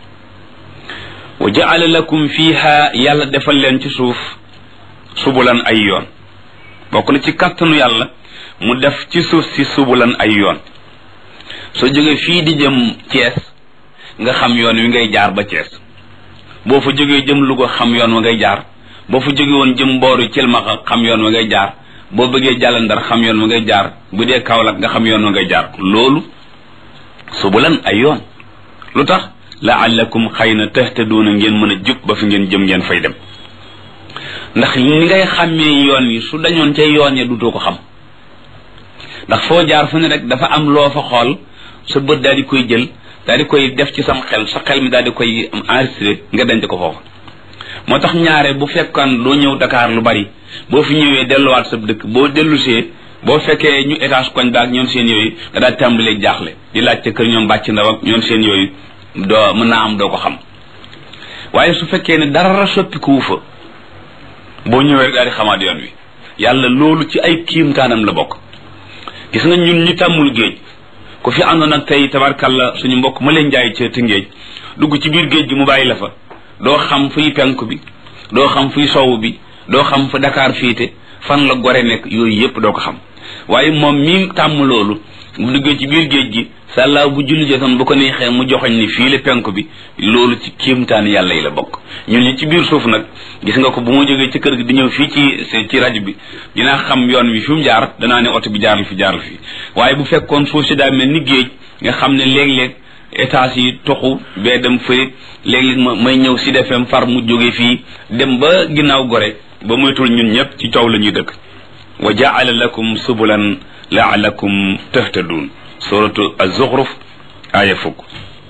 wa jaala lakum fiha yàlla defal leen ci suuf subulan ay yoon bokk na ci kàttanu yàlla mu def ci suuf si subulan ay yoon soo jógee fii di jëm Thiès nga xam yoon wi ngay jaar ba Thiès boo fa jógee jëm Louga xam yoon wa ngay jaar boo fa jógee woon jëm mbooru Cilmaxa xam yoon wa ngay jaar boo bëggee jàll Ndar xam yoon wa ngay jaar bu dee Kaolack nga xam yoon wa ngay jaar loolu subulan ay yoon lu tax la'allakum xëy na tahtaduuna ngeen mën a jub ba fi ngeen jëm ngeen fay dem ndax ni ngay xàmmee yoon wi su dañoon ca yoon ya dutoo ko xam ndax foo jaar fu ne rek dafa am loo fa xool sa bët daal di koy jël daal di koy def ci sam xel sa xel mi daal di koy enregistré nga denc ko foofu moo tax ñaare bu fekkoon doo ñëw Dakar lu bari boo fi ñëwee delluwaat sa dëkk boo dellusee boo fekkee ñu étage koñ baak ñoom seen yooyu nga daal tàmbalee jaaxle di laaj ca kër ñoom bàcc ndaw ak ñoom seen yooyu doo mën naa am doo ko xam waaye su fekkee ne dara soppikuwu fa boo ñëwee rek daal di xamaat yoon wi yàlla loolu ci ay kiimtaanam la bokk gis nga ñun ñi tàmmul géej ku fi àndoon ak tey tabarkalla suñu mbokk ma leen jaay ca Tëngéej dugg ci biir géej gi mu bàyyi la fa doo xam fuy penku bi doo xam fuy sowu bi doo xam fa Dakar fiite fan la Gore nekk yooyu yépp doo ko xam waaye moom mi tàmm loolu bu duggee ci biir géej gi sàllaaw bu julli jotoon bu ko neexee mu joxoñ ni fii la penku bi loolu ci kéemtaan yàlla yi la bokk ñun ñi ci biir suuf nag gis nga ko bu ma jógee ci kër gi di ñëw fii ci ci rajo bi dinaa xam yoon wi fi mu jaar danaa ne oto bi jaarul fi jaarul fi waaye bu fekkoon suuf si daa mel ni géej nga xam ne léeg-léeg étage yi toxu bee dem fële léeg-léeg ma may ñëw si defem far mu jóge fii dem ba ginnaaw Gore ba moytul ñun ñëpp ci coow la ñuy dëkk wa jaala lakum subulan laalakum tahtadun suratu az-Zukhruf aaya fukk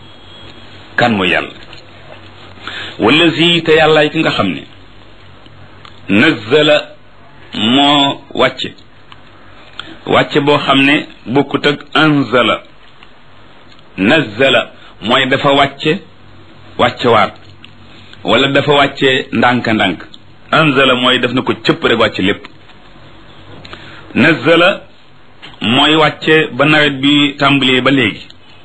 kan mooy yàlla wallazi te yàllaay ki nga xam ne nazzala moo wàcce wàcce boo xam ne bokkut ak anzala nazzala mooy dafa wàcce wàcce waat wala dafa wàcce ndànk-ndànk anzala mooy def na ko cëpp rek wàcce lépp nazzala mooy wàcce ba nawet bi tàmbalee ba léegi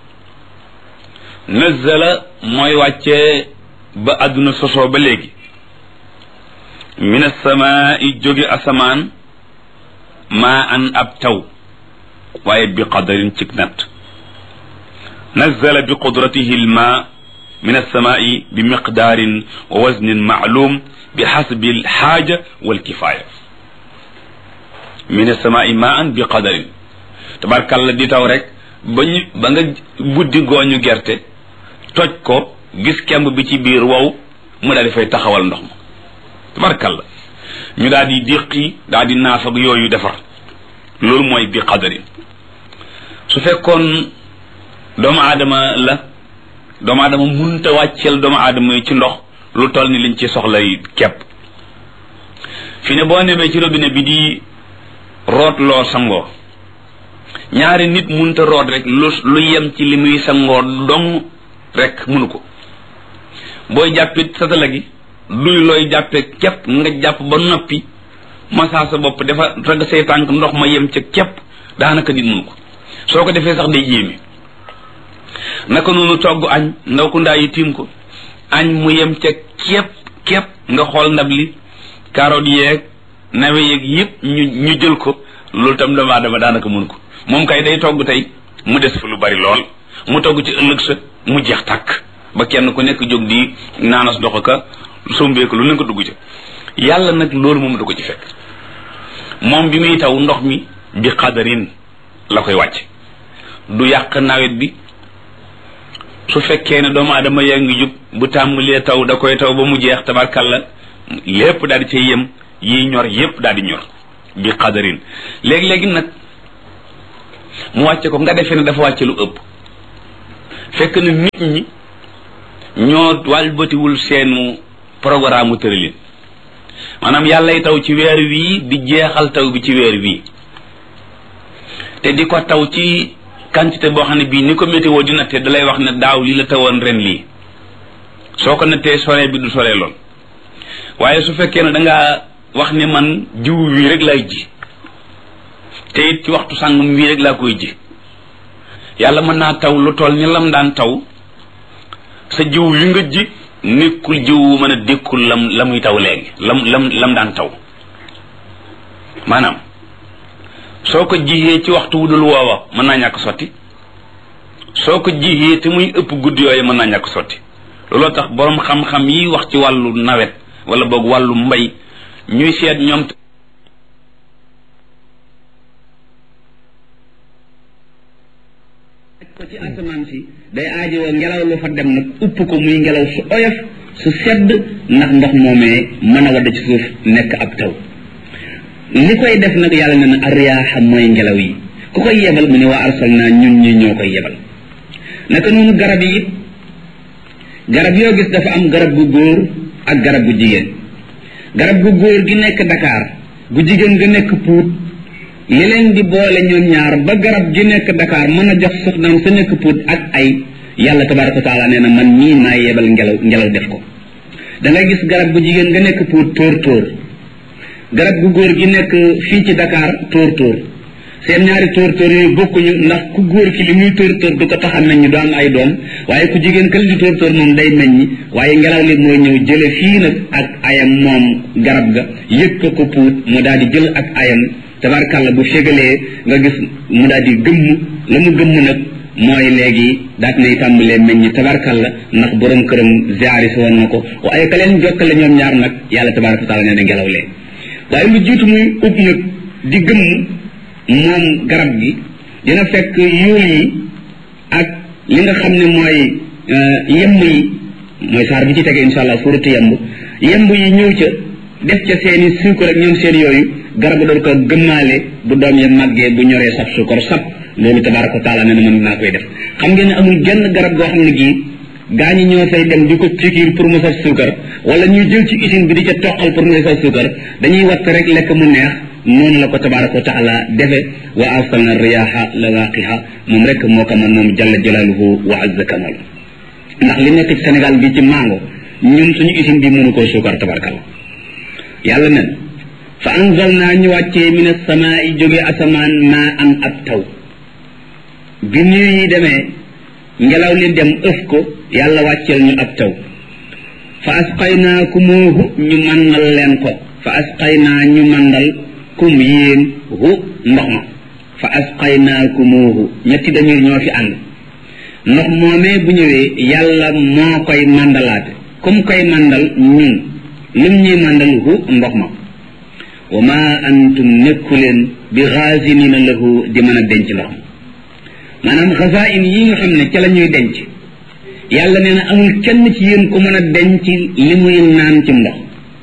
nazzala mooy wàcce ba àdduna sosoo ba léegi min as-samaa'i jóge asamaan maa an ab taw waaye bi qadarin cig nat nazzala bi qudratihi al-maa min as-samaa'i bi miqdaarin wa waznin ma'luum bi hasbi al-haaja wal-kifaaya min as-samaa'i maa an bi qadarin tabarkalla di taw rek ba ñu ba nga buddi gooñu gerte toj ko gis kemb bi ci biir wow mu daal di fay taxawal ndox ma tabarkalla ñu daal di déqi daal di naaf ak yooyu defar loolu mooy bi qadari su fekkoon doomu aadama la doomu aadama munta wàcceel doomu aadama yi ci ndox lu toll ni liñ ci soxlay kepp fi ne boo nemee ci robinet bi di root loo sangoo ñaari nit munta root rek lu lu yem ci li muy sangoo dong rek munu ko booy jàppit satala gi duy looy jàppe képp nga jàpp ba noppi massa sa bopp dafa ragg say tànk ndox ma yem ca képp daanaka nit munu ko soo ko defee sax day yéeme naka noonu togg añ ndaw ku ndaa yi tiim ko añ mu yem ca képp képp nga xool ndab li carotte yeeg nawe yeeg yëpp ñu ñu jël ko loolu tam dama dama daanaka munu ko moom kay day togg tey mu des fa lu bari lool mu togg ci ëllëg sa mu jeex tàkk ba kenn ku nekk jóg di naanas dox ka sombeeku lu ne ko dugg ca yàlla nag loolu moom du ko ci fekk moom bi muy taw ndox mi bi xadarin la koy wàcc du yàq nawet bi su fekkee ne doomu aadama yaa ngi jub bu tàmbalee taw da koy taw ba mu jeex tabarkalla lépp daal di cay yem yi ñor yépp daal di ñor bi xadarin léegi-léegi nag mu wàcce ko nga defee ne dafa wàcce lu ëpp fekk na nit ñi ñoo wàlbatiwul seenu programme tëralin maanaam yàllay taw ci weer wii di jeexal taw bi ci weer wii te di ko taw ci quantité boo xam ne bii ni ko météo di natte dalay wax ne daaw lii la tawoon ren lii soo ko nattee solee bi du solee lool waaye su fekkee ne dangaa wax ne man jiw wii rek lay ji te it ci waxtu sàngum wii rek laa koy ji yàlla mën naa taw lu toll ni lam daan taw sa jiw wi nga ji nekkul jiw mën a dékkul lam la muy taw léegi lam lam lam daan taw maanaam soo ko jiyee ci waxtu wu dul woowa mën naa ñàkk sotti soo ko jiyee te muy ëpp guddi yooyu mën naa ñàkk sotti looloo tax boroom xam-xam yi wax ci wàllu nawet wala boog wàllu mbay ñuy seet ñoom ko ci asamaan si day aajowoo ngelaw lu fa dem nag upp ko muy ngelaw su oyof su sedd ndax ndox moomee mën a wadd ci suuf nekk ab taw li koy def nag yàlla ne na arriyaaxa mooy ngelaw yi ku koy yebal mu ne waa arsalnaa ñun ñi ñoo koy yebal naka noonu garab yi it garab yoo gis dafa am garab gu góor ak garab gu jigéen garab gu góor gi nekk Dakar gu jigéen ga nekk Pout li leen di boole ñoom ñaar ba garab gi nekk Dakar mën a jox soxnaam sa nekk Pout ak ay yàlla tabaraka wa taala nee na man mii maa yebal ngelaw ngelaw def ko da ngay gis garab gu jigéen nga nekk Pout tóor tóor garab gu góor gi nekk fii ci Dakar tóor tóor seen ñaari tóor tóor yooyu bokkuñu ndax ku góor ki li muy tóor tóor du ko tax a meññ du am ay doom waaye ku jigéen kël di tóor tóor moom day meññ waaye ngelaw li mooy ñëw jële fii nag ak ayam moom garab ga yëg ko ko Pout mu daal di jël ak ayam tabarkàlla bu fégalee nga gis mu daal di gëmm la mu gëmm nag mooy léegi daat nay tàmbalee meññ tabarkàlla ndax borom këram ziari si woon na ko waaye ka leen jokkale ñoom ñaar nag yàlla tabaraka wa taala nee na ngelaw lee waaye lu jiitu muy ub nag di gëmm moom garab gi dina fekk yuul yi ak li nga xam ne mooy yemb yi mooy saar bi ci tege insha allah suuratu yemb yemb yi ñëw ca def ca seeni suukar ak ñoom seen yooyu garab doon ko gëmmaale bu doom ya màggee bu ñoree sab suukar sab loolu tabaraka wa taala nee na mën naa koy def xam ngeen ne amul genn garab goo xam ne gii gaa ñi ñoo fay dem di ko pikiir pour mu saf suukar wala ñuy jël ci usine bi di ca toqal pour mu saf suukar dañuy watt rek lekk mu neex noonu la ko tabaraka wa taala defe wa arsalna riyaha lawaqiha moom rek moo ko man moom jalla jalaaluhu wa azza kamal ndax li nekk ci Sénégal bi ci mango ñun suñu usine bi mënu koo suukar tabarakalla yàlla nen fa anzalna ñu wàccee min as-samaa'i jóge asamaan maa an ab taw bi niir yi demee ngelaw li dem ëf ko yàlla wàcceel ñu ab taw fa asqaynaakumoohu ñu màndal leen ko fa asqaynaa ñu màndal kum yéen hu ndox ma fa asqaynaakumoohu ñetti damir ñoo fi ànd ndox moomee bu ñëwee yàlla moo koy màndalaate comme koy màndal ñun lum ñuy màndal hu ndox ma wa ma antum nekku leen bi xaasinina lahu di mën a denc ndox ma maanaam xasaain yi nga xam ne ca la ñuy denc yàlla nee na amul kenn ci yéen ku mën a denc li muy naan ci ndox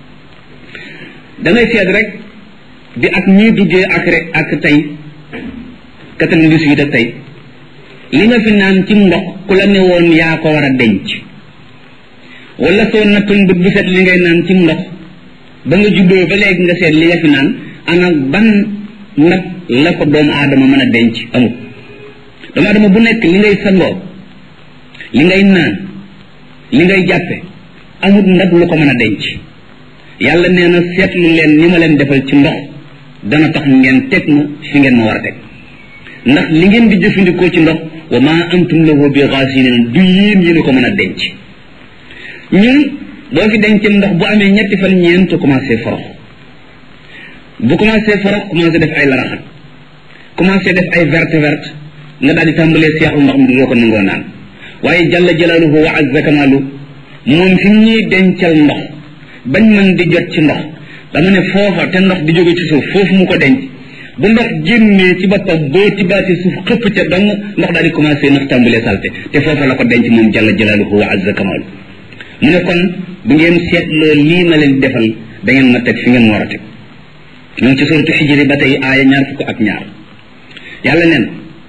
da ngay seet rek bi ak ñuy duggee ak rek ak tey quatre-vingt-dix-huit ak tey li nga fi naan ci ndox ku la ne woon yaa ko war a denc wala soo nattoon bët bu set li ngay naan ci ndox ba nga juddoo ba léegi nga seet li nga fi naan ana ban nag la ko doomu aadama mën a denc amul doomu aadama bu nekk li ngay sangoo li ngay naan li ngay jàppe amul nag lu ko mën a denc yàlla nee na seetlu leen ni ma leen defal ci ndox dana tax ngeen teg ma fi ngeen ma war a teg ndax li ngeen di jëfandikoo ci ndox wa ma antum lahu bi ghasinin du yéen yéen a ko mën a denc ñun boo fi dencee ndox bu amee ñetti fan ñeent commencé forox bu commencé forox commencé def ay laraxat commencé def ay verte verte nga daal di tàmbalee seexlu ndox mi du doo ko nangoo naan waaye jalla jalaaluhu wa azza kamalu moom fi ñuy dencal ndox bañ mën di jot ci ndox dama ne foofa te ndox di jóge ci suuf foofu mu ko denc bu ndox génnee ci boppam boo tibaatee suuf xëpp ca dong ndox daal di commencé nag tàmbalee salte te foofa la ko denc moom jalla jalaaluhu wa azza kamalu mu ne kon bu ngeen seetloo lii ma leen defal da ngeen ma teg fi ngeen war a teg ñoom ci suratu xijri ba tey aaya ñaar fukk ak ñaar yàlla nen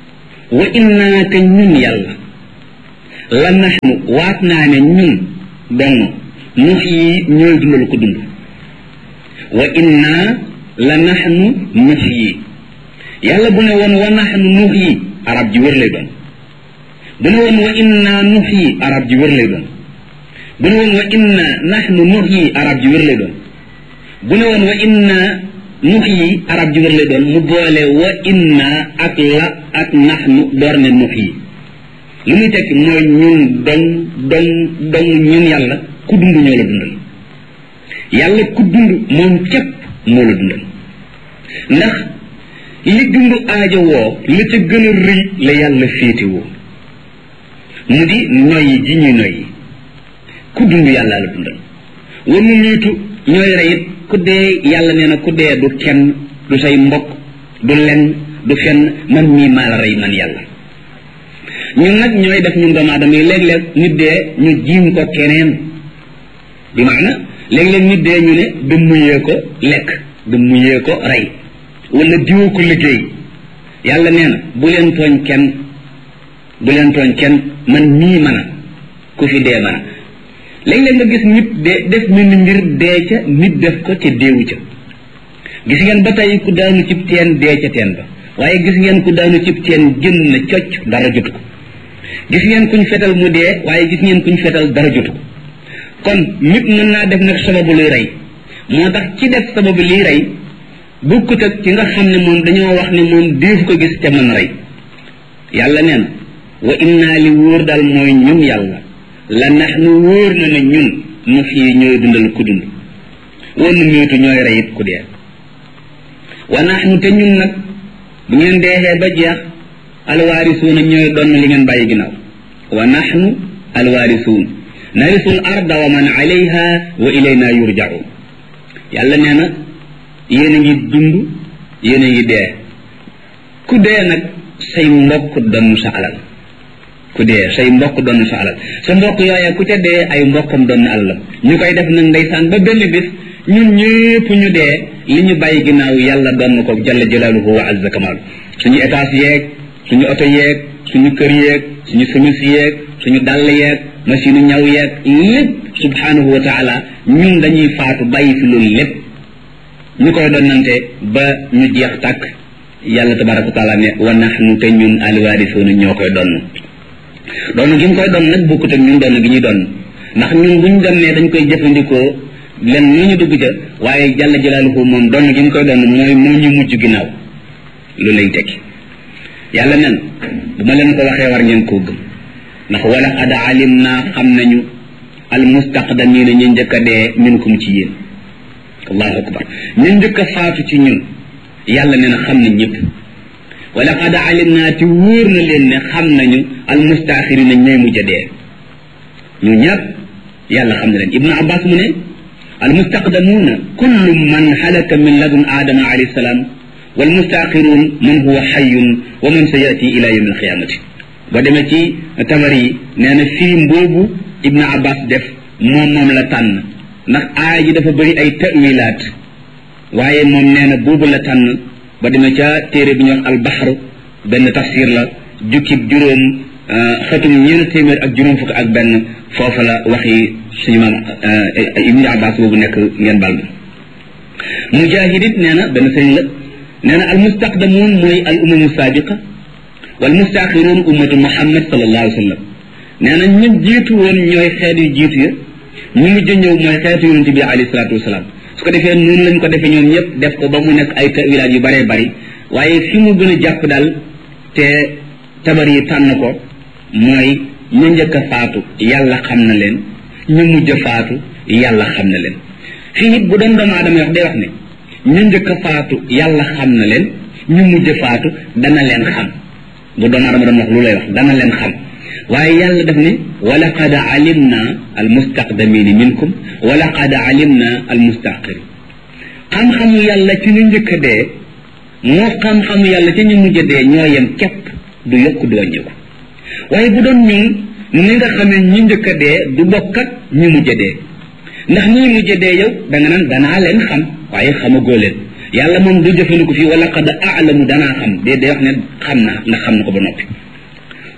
wa inna te ñun yàlla la naxnu waat naa ne ñun dong nux yi ñooy dundal ko dund wa inna la naxnu nux yi yàlla bu ne woon wa naxnu nux yi arab ji wër lay doon bu ne woon wa inna nux yi arab ji wër lay doon bu ne woon wa inna naxnu nux yi arab ji wër lay doon bu ne woon wa inna nux yi arab ji wër lay doon mu boole wa inna ak la ak naxnu door ne nux yi lu muy tekki mooy ñun dong dong dong ñun yàlla ku dund ñoo la dundal yàlla ku dund moom képp moo la dundal ndax li dund aajo woo la ca gën a rëy la yàlla féete woo mu di noyyi ji ñuy noyyi ku dund yàlla la dundal war mu ñiitu ñooy reyit ku dee yàlla nee na ku dee du kenn du say mbokk du lenn du fenn man mii maa la rey man yàlla ñun nag ñooy def ñun doomu aadama yi léeg-léeg nit dee ñu jiim ko keneen bi maana léeg-léeg nit dee ñu ne dëmmuyee ko lekk dëmmuyee ko rey wala diwoo ko liggéey yàlla nee na bu leen tooñ kenn bu leen tooñ kenn man mii mën a ku fi dee mën a léeg-léeg nga gis nit de def mel ni mbir dee ca nit def ko ca deewu ca gis ngeen ba tey ku daanu cib teen dee ca teen ba waaye gis ngeen ku daanu cib teen jën na cocc dara jotu ko gis ngeen kuñ fetal mu dee waaye gis ngeen kuñ fetal dara jotu ko kon nit mën naa def nag sababu luy rey moo tax ci def sababu liy rey bukkut ak ci nga xam ne moom dañoo wax ne moom déefu ko gis te mën rey yàlla nee na wa inna li wóor daal mooy ñun yàlla la nax nu wóor na ne ñun nu fii ñooy dundal ku dund wanu miitu ñooy reyit ku dee wa nax nu te ñun nag bu ngeen deexee ba jeex alwaarisuuna ñooy donn li ngeen bàyyi ginnaaw wa naxnu alwaarisuun narisul arda wa man alayha wa ilayna yurjaun yàlla nee na yéen a ngi dund yéen a ngi dee ku dee nag say mbokk donn sa alal ku dee say mbokk donn sa alal sa mbokk yooya ku ca dee ay mbokkam donn alal ñu koy def nag ndeysaan ba benn bis ñun ñëpp ñu dee li ñu bàyyi ginnaaw yàlla donn ko jalla jalaaluhu wa azza kamaalu suñu étage yeeg suñu oto yeeg suñu kër yeeg suñu semis yeeg suñu dàll yeeg machine ñaw yeeg lépp subhanahu wa taala ñun dañuy faatu bàyyi fi loolu lépp ñu koy donnante ba ñu jeex tàkk yàlla tabaraka wa taala ne wa nahnu te ñun alwaarisuuna ñoo koy donn donn gi ñu koy donn nag bokkut ak ñun donn gi ñuy donn ndax ñun buñ donnee dañ koy jëfandikoo len lu ñu dugg ca waaye jalla jalaaluhu moom donn gi ñu koy donn mooy moo ñu mujj ginnaaw lu lay tekki yàlla nen bu ma leen ko waxee war ngeen koo gëm ndax wala qad alim naa xam nañu al mustaqdamina ñu njëkk a dee minkum ci yéen allahu akbar ñu njëkk a faatu ci ñun yàlla nee na xam nañ ñëpp wala qad alim naa ti wóor na leen ne xam nañu al mustaaxirina ñooy mujj a dee ñu ñëpp yàlla xam na leen ibnu abbas mu ne al mustaqdamuuna kullu man halaka min ladun aadama alayhi salaam wal mustaaxiruun man huwa xayyun wa man sa yati ila yawm alqiyamati ba demee ci tabar yi nee na firim boobu ibnu abbas def moom moom la tànn ndax aaya ji dafa bëri ay tawilaat waaye moom nee na boobu la tànn ba demee ca téere bi ñuy wax albaxru benn tafsir la jukkib juróom xatum ñeent téeméer ak juróom fukk ak benn foofa la waxi suñu maam ibnu abbas boobu nekk ngeen bal ma mujahid it nee na benn sëriñ la nee na al mustaqdamuun mooy al umamu saabiqa wal mustaaxiruun ummatu muhammad sallallahu alayhi wa sallam nee na ñu jiitu woon ñooy xeet yu jiitu ya ñu mujj ñëw mooy xeetu yonent bi alayhi salaatu wasalaam su ko defee noonu lañ ko defee ñoom ñëpp def ko ba mu nekk ay tawilaat yu bëree bëri waaye fi mu gën a jàpp daal te tabar yi tànn ko mooy ñu njëkk a faatu yàlla xam na leen ñu mujj a faatu yàlla xam na leen fii it bu doon doomu aadama wax day wax ne ñu njëkk a faatu yàlla xam na leen ñu mujj a faatu dana leen xam bu doomu aadama doon wax lu lay wax dana leen xam waaye yàlla daf ne wa laqad alimna al mustaqdamina minkum wa laqad alimna al mustaqirin xam-xamu yàlla ci ñu njëkk a dee moo xam-xamu yàlla ci ñu mujj a dee ñoo yem képp du yokk du wàññeeku waaye bu doon ñun ni nga xamee ñi njëkk a dee du bokk ak ñi mujj a dee ndax ñi mujj a dee yow da nga naan danaa leen xam waaye xamagoo leen yàlla moom du jëfandiku fii wa laqad a'lamu danaa xam dee day wax ne xam naa ndax xam na ko ba noppi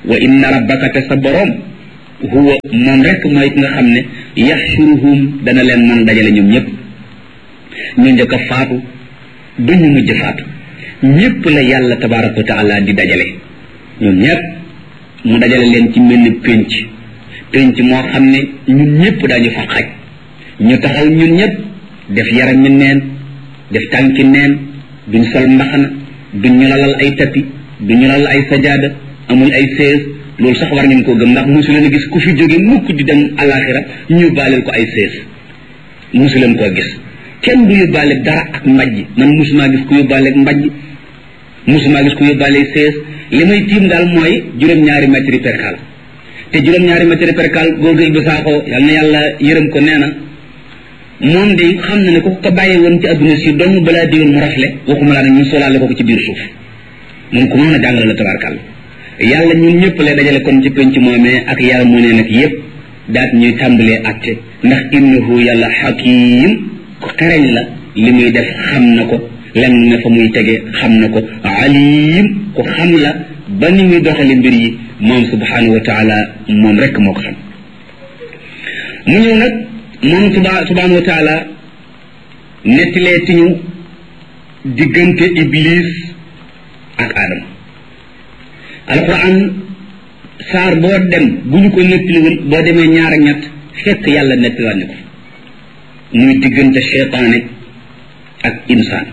wa inna rabbaka te sa borom huwa moom rek mooy ki nga xam ne yaxshuruhum dana leen mën dajale ñoom ñëpp ñu njëkk a faatu ba ñu mujj faatu ñëpp la yàlla tabaraka wa taala di dajale ñoom ñëpp mu dajale leen ci mel ni pénc pénc moo xam ne ñun ñëpp dañu fa xaj ñu taxaw ñun ñëpp def yaram mi neen def tànki neen duñ sol mbaxana duñ ñu lalal ay tapi duñ ñu lalal ay sajaada amuñ ay sees loolu sax war ngeen koo gëm ndax mosu leen a gis ku fi jóge mukk di dem alaxira ñu yóbbaaleel ko ay sees mosu leen koo gis kenn du yóbbaale dara ak mbajj man mosumaa gis ku yóbbaale ak mbajj mosumaa gis ku yóbbaale sees li may tiim daal mooy juróom-ñaari mètre percal te juróom-ñaari mètre percal googu Ibou Sakho yal na yàlla yërëm ko nee na moom de xam na ne ko ko bàyyi woon ci adduna si dong balaa diwoon mu rafle waxuma laa ne ñun solaale ko ko ci biir suuf moom ku mën a jàngale la tabarkal yàlla ñun ñëpp lay dajale kon ci penc moomee ak yàlla mu ne nag yëpp daat ñuy tàmbalee atte ndax innahu yàlla xakim ko xereñ la li muy def xam na ko lenn ne fa muy tege xam na ko alim ko xam la ba ni muy doxale mbir yi moom subhanahu wa taala moom rek moo ko xam mu ñëw nag moom suba subhanahu wa taala nettilee ti ñu diggante iblis ak Adama alquran saar boo dem bu ñu ko nettaliwul boo demee ñaar ak ñett fekk yàlla nettaliwaat ni ko muy diggante cheytaane ak insaan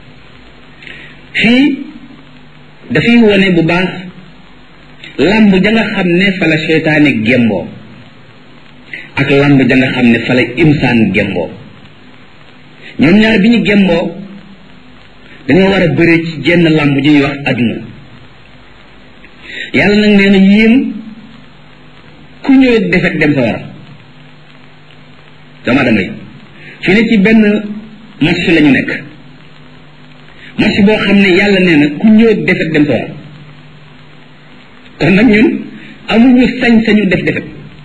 fii dafay wone bu baax lamb ja nga xam ne fa la cheytaane gemboo ak lamb ja nga xam ne fa la insaan gemboo ñoom ñaar bi ñu gemboo dañoo war a bëre ci jenn lamb ji ñuy wax adduna yàlla nag nee na yéen ku ñëwee defet dem sa war a dama damay fi ne ci benn match la ñu nekk match boo xam ne yàlla nee na ku ñëwee defet dem sa war a kon nag ñun amuñu sañ-sañu def defet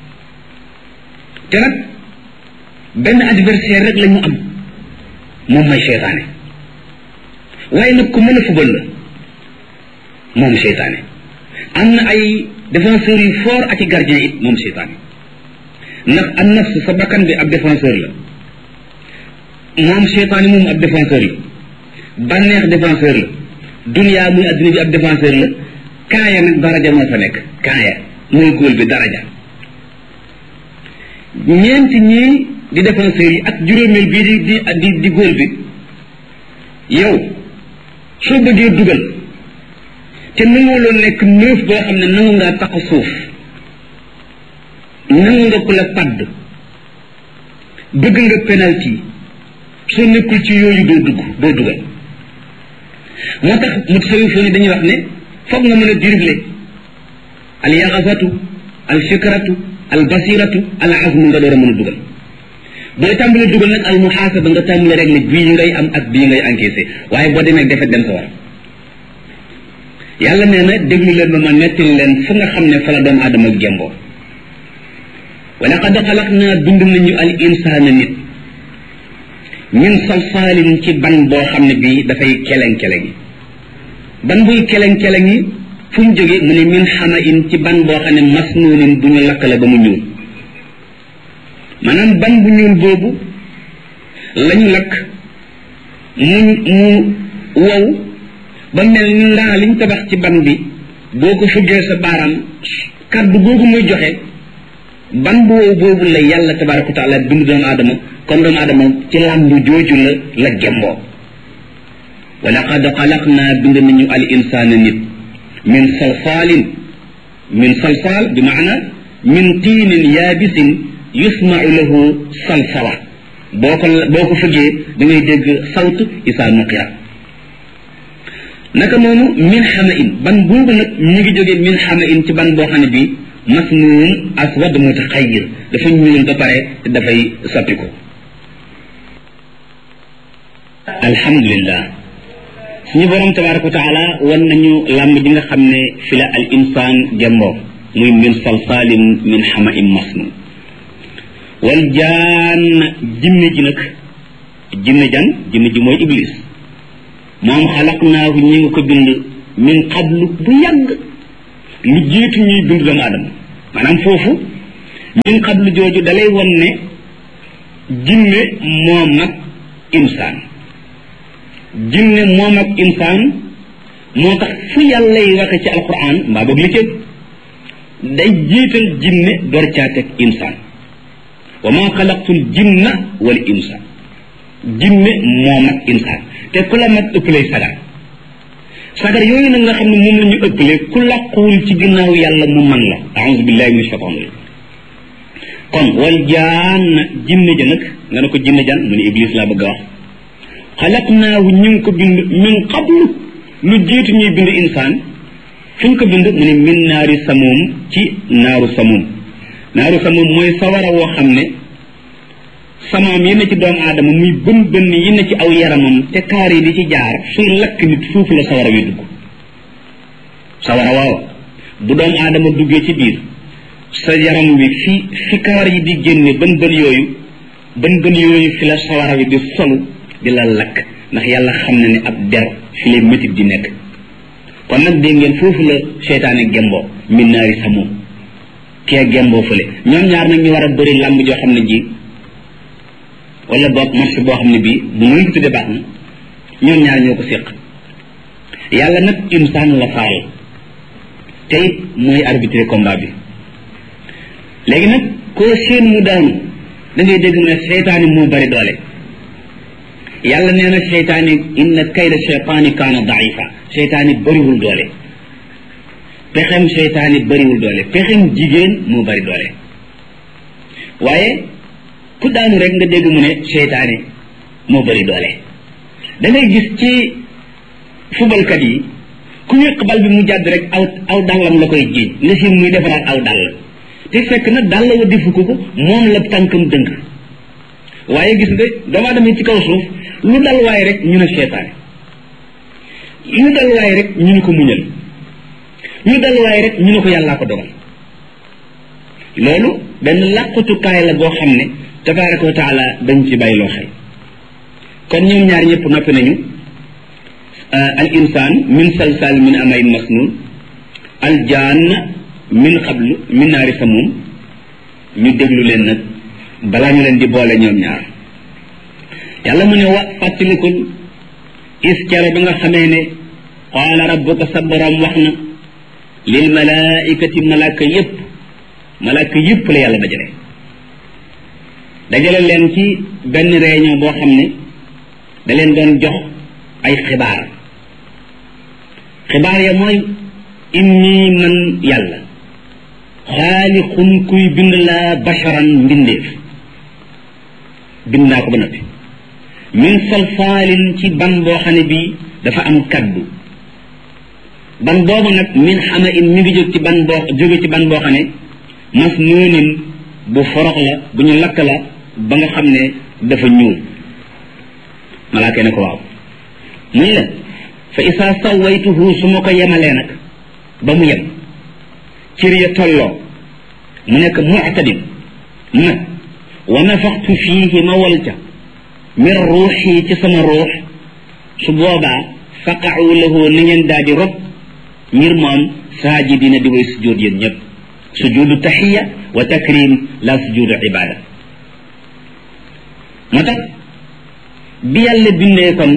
te nag benn adversaire rek la ñu am moom mooy seytaane waaye nag ku mën a fubal la moom seytaane am na ay défenseurs yu fort ak i gardien it moom seytaane ndax an nafs sa bakkan bi ab défenseur la moom seytaane moom ab défenseur la bànneex défenseur la dunia muy adduna bi ab défenseur la kaaya nag daraja moo fa nekk kaaya mooy góol bi daraja ñeenti ñii di défenseurs yi ak juróomeel bii di di di di góol bi yow soo bëggee dugal te nangu loo nekk neuf boo xam ne nangu ngaa tax suuf nangu nga ku la padd bëgg nga penalty soo nekkul ci yooyu doo dugg doo dugal moo tax mu sawi foo ni dañuy wax ne foog nga mën a dribbler al yaxasatu al fikratu al basiratu al azmu nga door a mën a dugal booy tàmbali dugal nag al muhaasaba nga tàmbali rek ne bii ngay am ak bii ngay encaissé waaye boo demee defet dem sa war yàlla nee na déglu leen ba ma nettali leen fu nga xam ne fa la doomu aadama gemboo wa laqad xalaqnaa bind nañu al insaana nit min salsaalin ci ban boo xam ne bii dafay keleng-keleng yi ban buy keleng-keleng yi fu mu jóge mu ne min xama in ci ban boo xam ne masnuunin bu ñu lakk la ba mu ñuul maanaam ban bu ñuul boobu lañu lakk mu mu wow ba mel ni ndaa liñ tabax ci ban bi boo ko fuggee sa baaraam kaddu googu muy joxe ban bu wow boobu la yàlla tabaraka wa taala bind doomu aadama kon doomu aadama ci làmbu jooju la la gemboo wa laqad xalaqnaa bind nañu al insaana nit min salsaalin min salsaal bi maana min tiinin yaabisin yusmau lahu salsala boo ko boo ko fuggee da ngay dégg sawt isaa nuqira naka noonu min xama in ban boobu nag ñu ngi jógee min xama in ci ban boo xam ne bii masnuun aswad mutaxayyir dafa ñuul ba pare te dafay soppi ko alhamdulillah suñu borom tabaraka wa taala wan nañu làmb ji nga xam ne fi la al insaan jamboo muy min salsaalin min xama in masnuun wal jaan jinne ji nag jinne jan jinne ji mooy iblis moom xalaqnaahu ñi nga ko bind min qablu bu yàgg lu jiitu ñuy bind doomu aadama maanaam foofu min qablu jooju dalay won ne jinne moom ak insaan jinne moom ak insaan moo tax fu yàlla yi waxe ci alquran mbaa boog li cëg day jiital jinne door caa teg insaan wa ma xalaqtul jinna wal insa jinne moom ak insaan te ku la mag ëppalee sagar sagar yooyu nag nga xam ne moom la ñu ëppalee ku làquwul ci ginnaaw yàlla mu man la a'udhu billahi min shaytan rajim kon wal jaan jinne ja nag nga ne ko jinne jan mu ne iblis laa bëgg a wax xalaqnaahu ñu ngi ko bind min qablu lu jiitu ñuy bind insaan fu ñu ko bind mu ne min naari samuum ci naaru samuum naaru samuum mooy sawara woo xam ne samaam yi ne ci doomu aadama muy bën bën yi ne ci aw yaramam te kaar yi di ci jaar suy lakk nit foofu la sawara wi dugg sawara waaw bu doomu aadama duggee ci biir sa yaram wi fi fi kaar yi di génne bën bën yooyu bën bën yooyu fi la sawara wi di solu di la lakk ndax yàlla xam na ne ab der fi lay métit di nekk kon nag dégg ngeen foofu la seytaane gemboo min naari samuum kee gemboo fële ñoom ñaar nag ñu war a bëri làmb joo xam ne ji wala boog marché boo xam ne bii bu muy ko tudde baax na ñoom ñaar ñoo ko séq yàlla nag insaan la faal te it mooy arbitré combat bi léegi nag koo seen mu daanu da ngay dégg mu ne seytaane moo bari doole yàlla nee na seytaane inna kayda seytaani kaana daifa seytaane bariwul doole pexem seytaane bariwul doole pexem jigéen moo bari doole waaye ku daanu rek nga dégg mu ne seytaane moo bari doole da ngay gis ci fubalkat yi ku wéq bal bi mu jàdd rek aw aw dàllam la koy jiiñ nga si muy defaraat aw dàll te fekk na dàll wa defu ko ko moom la tànkam dënk waaye gis nga doomu aadama ci kaw suuf lu dal waaye rek ñu ne seytaane lu dal waaye rek ñu ne ko muñal lu dal waaye rek ñu ne ko yàllaa ko dogal loolu benn làqatukaay la boo xam ne tabaraka wa taala dañ ci bàyyi loo xel kon ñoom ñaar ñëpp noppi nañu al insaan min salsal min amayn masnun al jaan min qablu min naari samum ñu déglu leen nag balaa ñu leen di boole ñoom ñaar yàlla mu ne wa fàttalikul is kere ba nga xamee ne qaala rabbuka sa borom wax na lil malaikati malaaka yépp malaaka yépp la yàlla dajale dajale leen ci benn réunion boo xam ne da leen doon jox ay xibaar xibaar ya mooy inni man yàlla xaalixun kuy bind laa basharan mbindeef bind naa ko ba noppi min salfaalin ci ban boo xam ne bii dafa am kaddu ban boobu nag min xama in mi ngi jóg ci ban boo jóge ci ban boo xam ne masnuunin bu forox la bu ñu lakk la ba nga xam ne dafa ñuul malaaka ne ko waaw muy la fa isaa sawaytuhu su ma ko yemalee nag ba mu yem cër ya tolloo mu nekk mu'tadil nag wa nafaxtu fiihi ma wal ca min ruuxi ci sama ruux su boobaa faqa'u lahu na ngeen daal di rob ngir moom saajidina di way sujjóot yéen ñëpp sujudu taxiya wa takrim la sujudu ibada moo tax bi yàlla bindee kon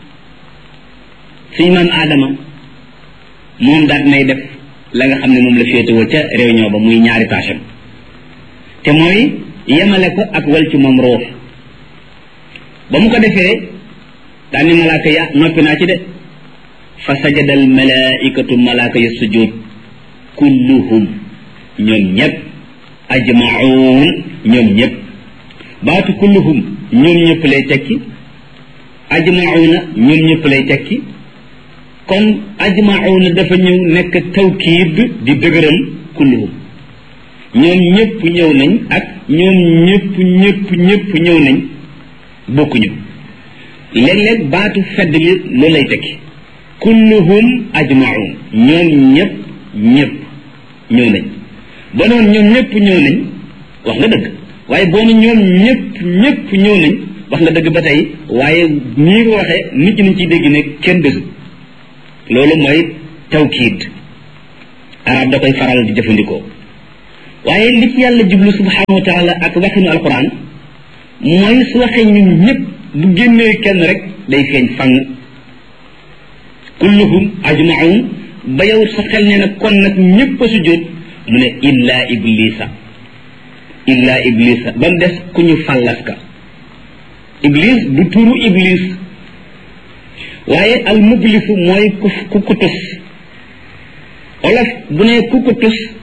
suñu maam aadama moom daal nay def la nga xam ne moom la féetewoo ca réunion ba muy ñaari tâcham te mooy yemale ko ak wal ci moom ruux ba mu ko defee daal ni malaaka ya noppi naa ci de fa sajada al malaikatu malaaka ya sujud kulluhum ñoom ñëpp ajmaun ñoom ñëpp baatu kulluhum ñoom ñëpp lay tekki ajmauna ñoom ñëpp lay tekki kon ajmauna dafa ñëw nekk tawkiid di dëgëral kulluhum ñoom ñëpp ñëw nañ ak ñoom ñëpp ñëpp ñëpp ñëw nañ bokkuñu léeg-léeg baatu fedd li loolu lay tekki kulluhum ajmaun ñoom ñëpp ñëpp ñëw nañ ba noonu ñoom ñëpp ñëw nañ wax nga dëgg waaye boo ne ñoom ñëpp ñëpp ñëw nañ wax nga dëgg ba tey waaye nii nga waxee nit ñi nañ ciy dégg ne kenn desu loolu mooy tawkiid arab da koy faral di jëfandikoo waaye li ci yàlla jublu subhanahu wa taala ak waxinu alquran mooy su waxee ñun ñëpp bu génnee kenn rek day feeñ fang kulluhum ajmaun ba yow sa xel ne nag kon nag ñëpp a sujjóot mu ne illa iblisa illa iblisa ba mu des ku ñu fàllas ka iblis du turu iblis waaye al mublisu mooy ku ku kutus olof bu ne ku kutus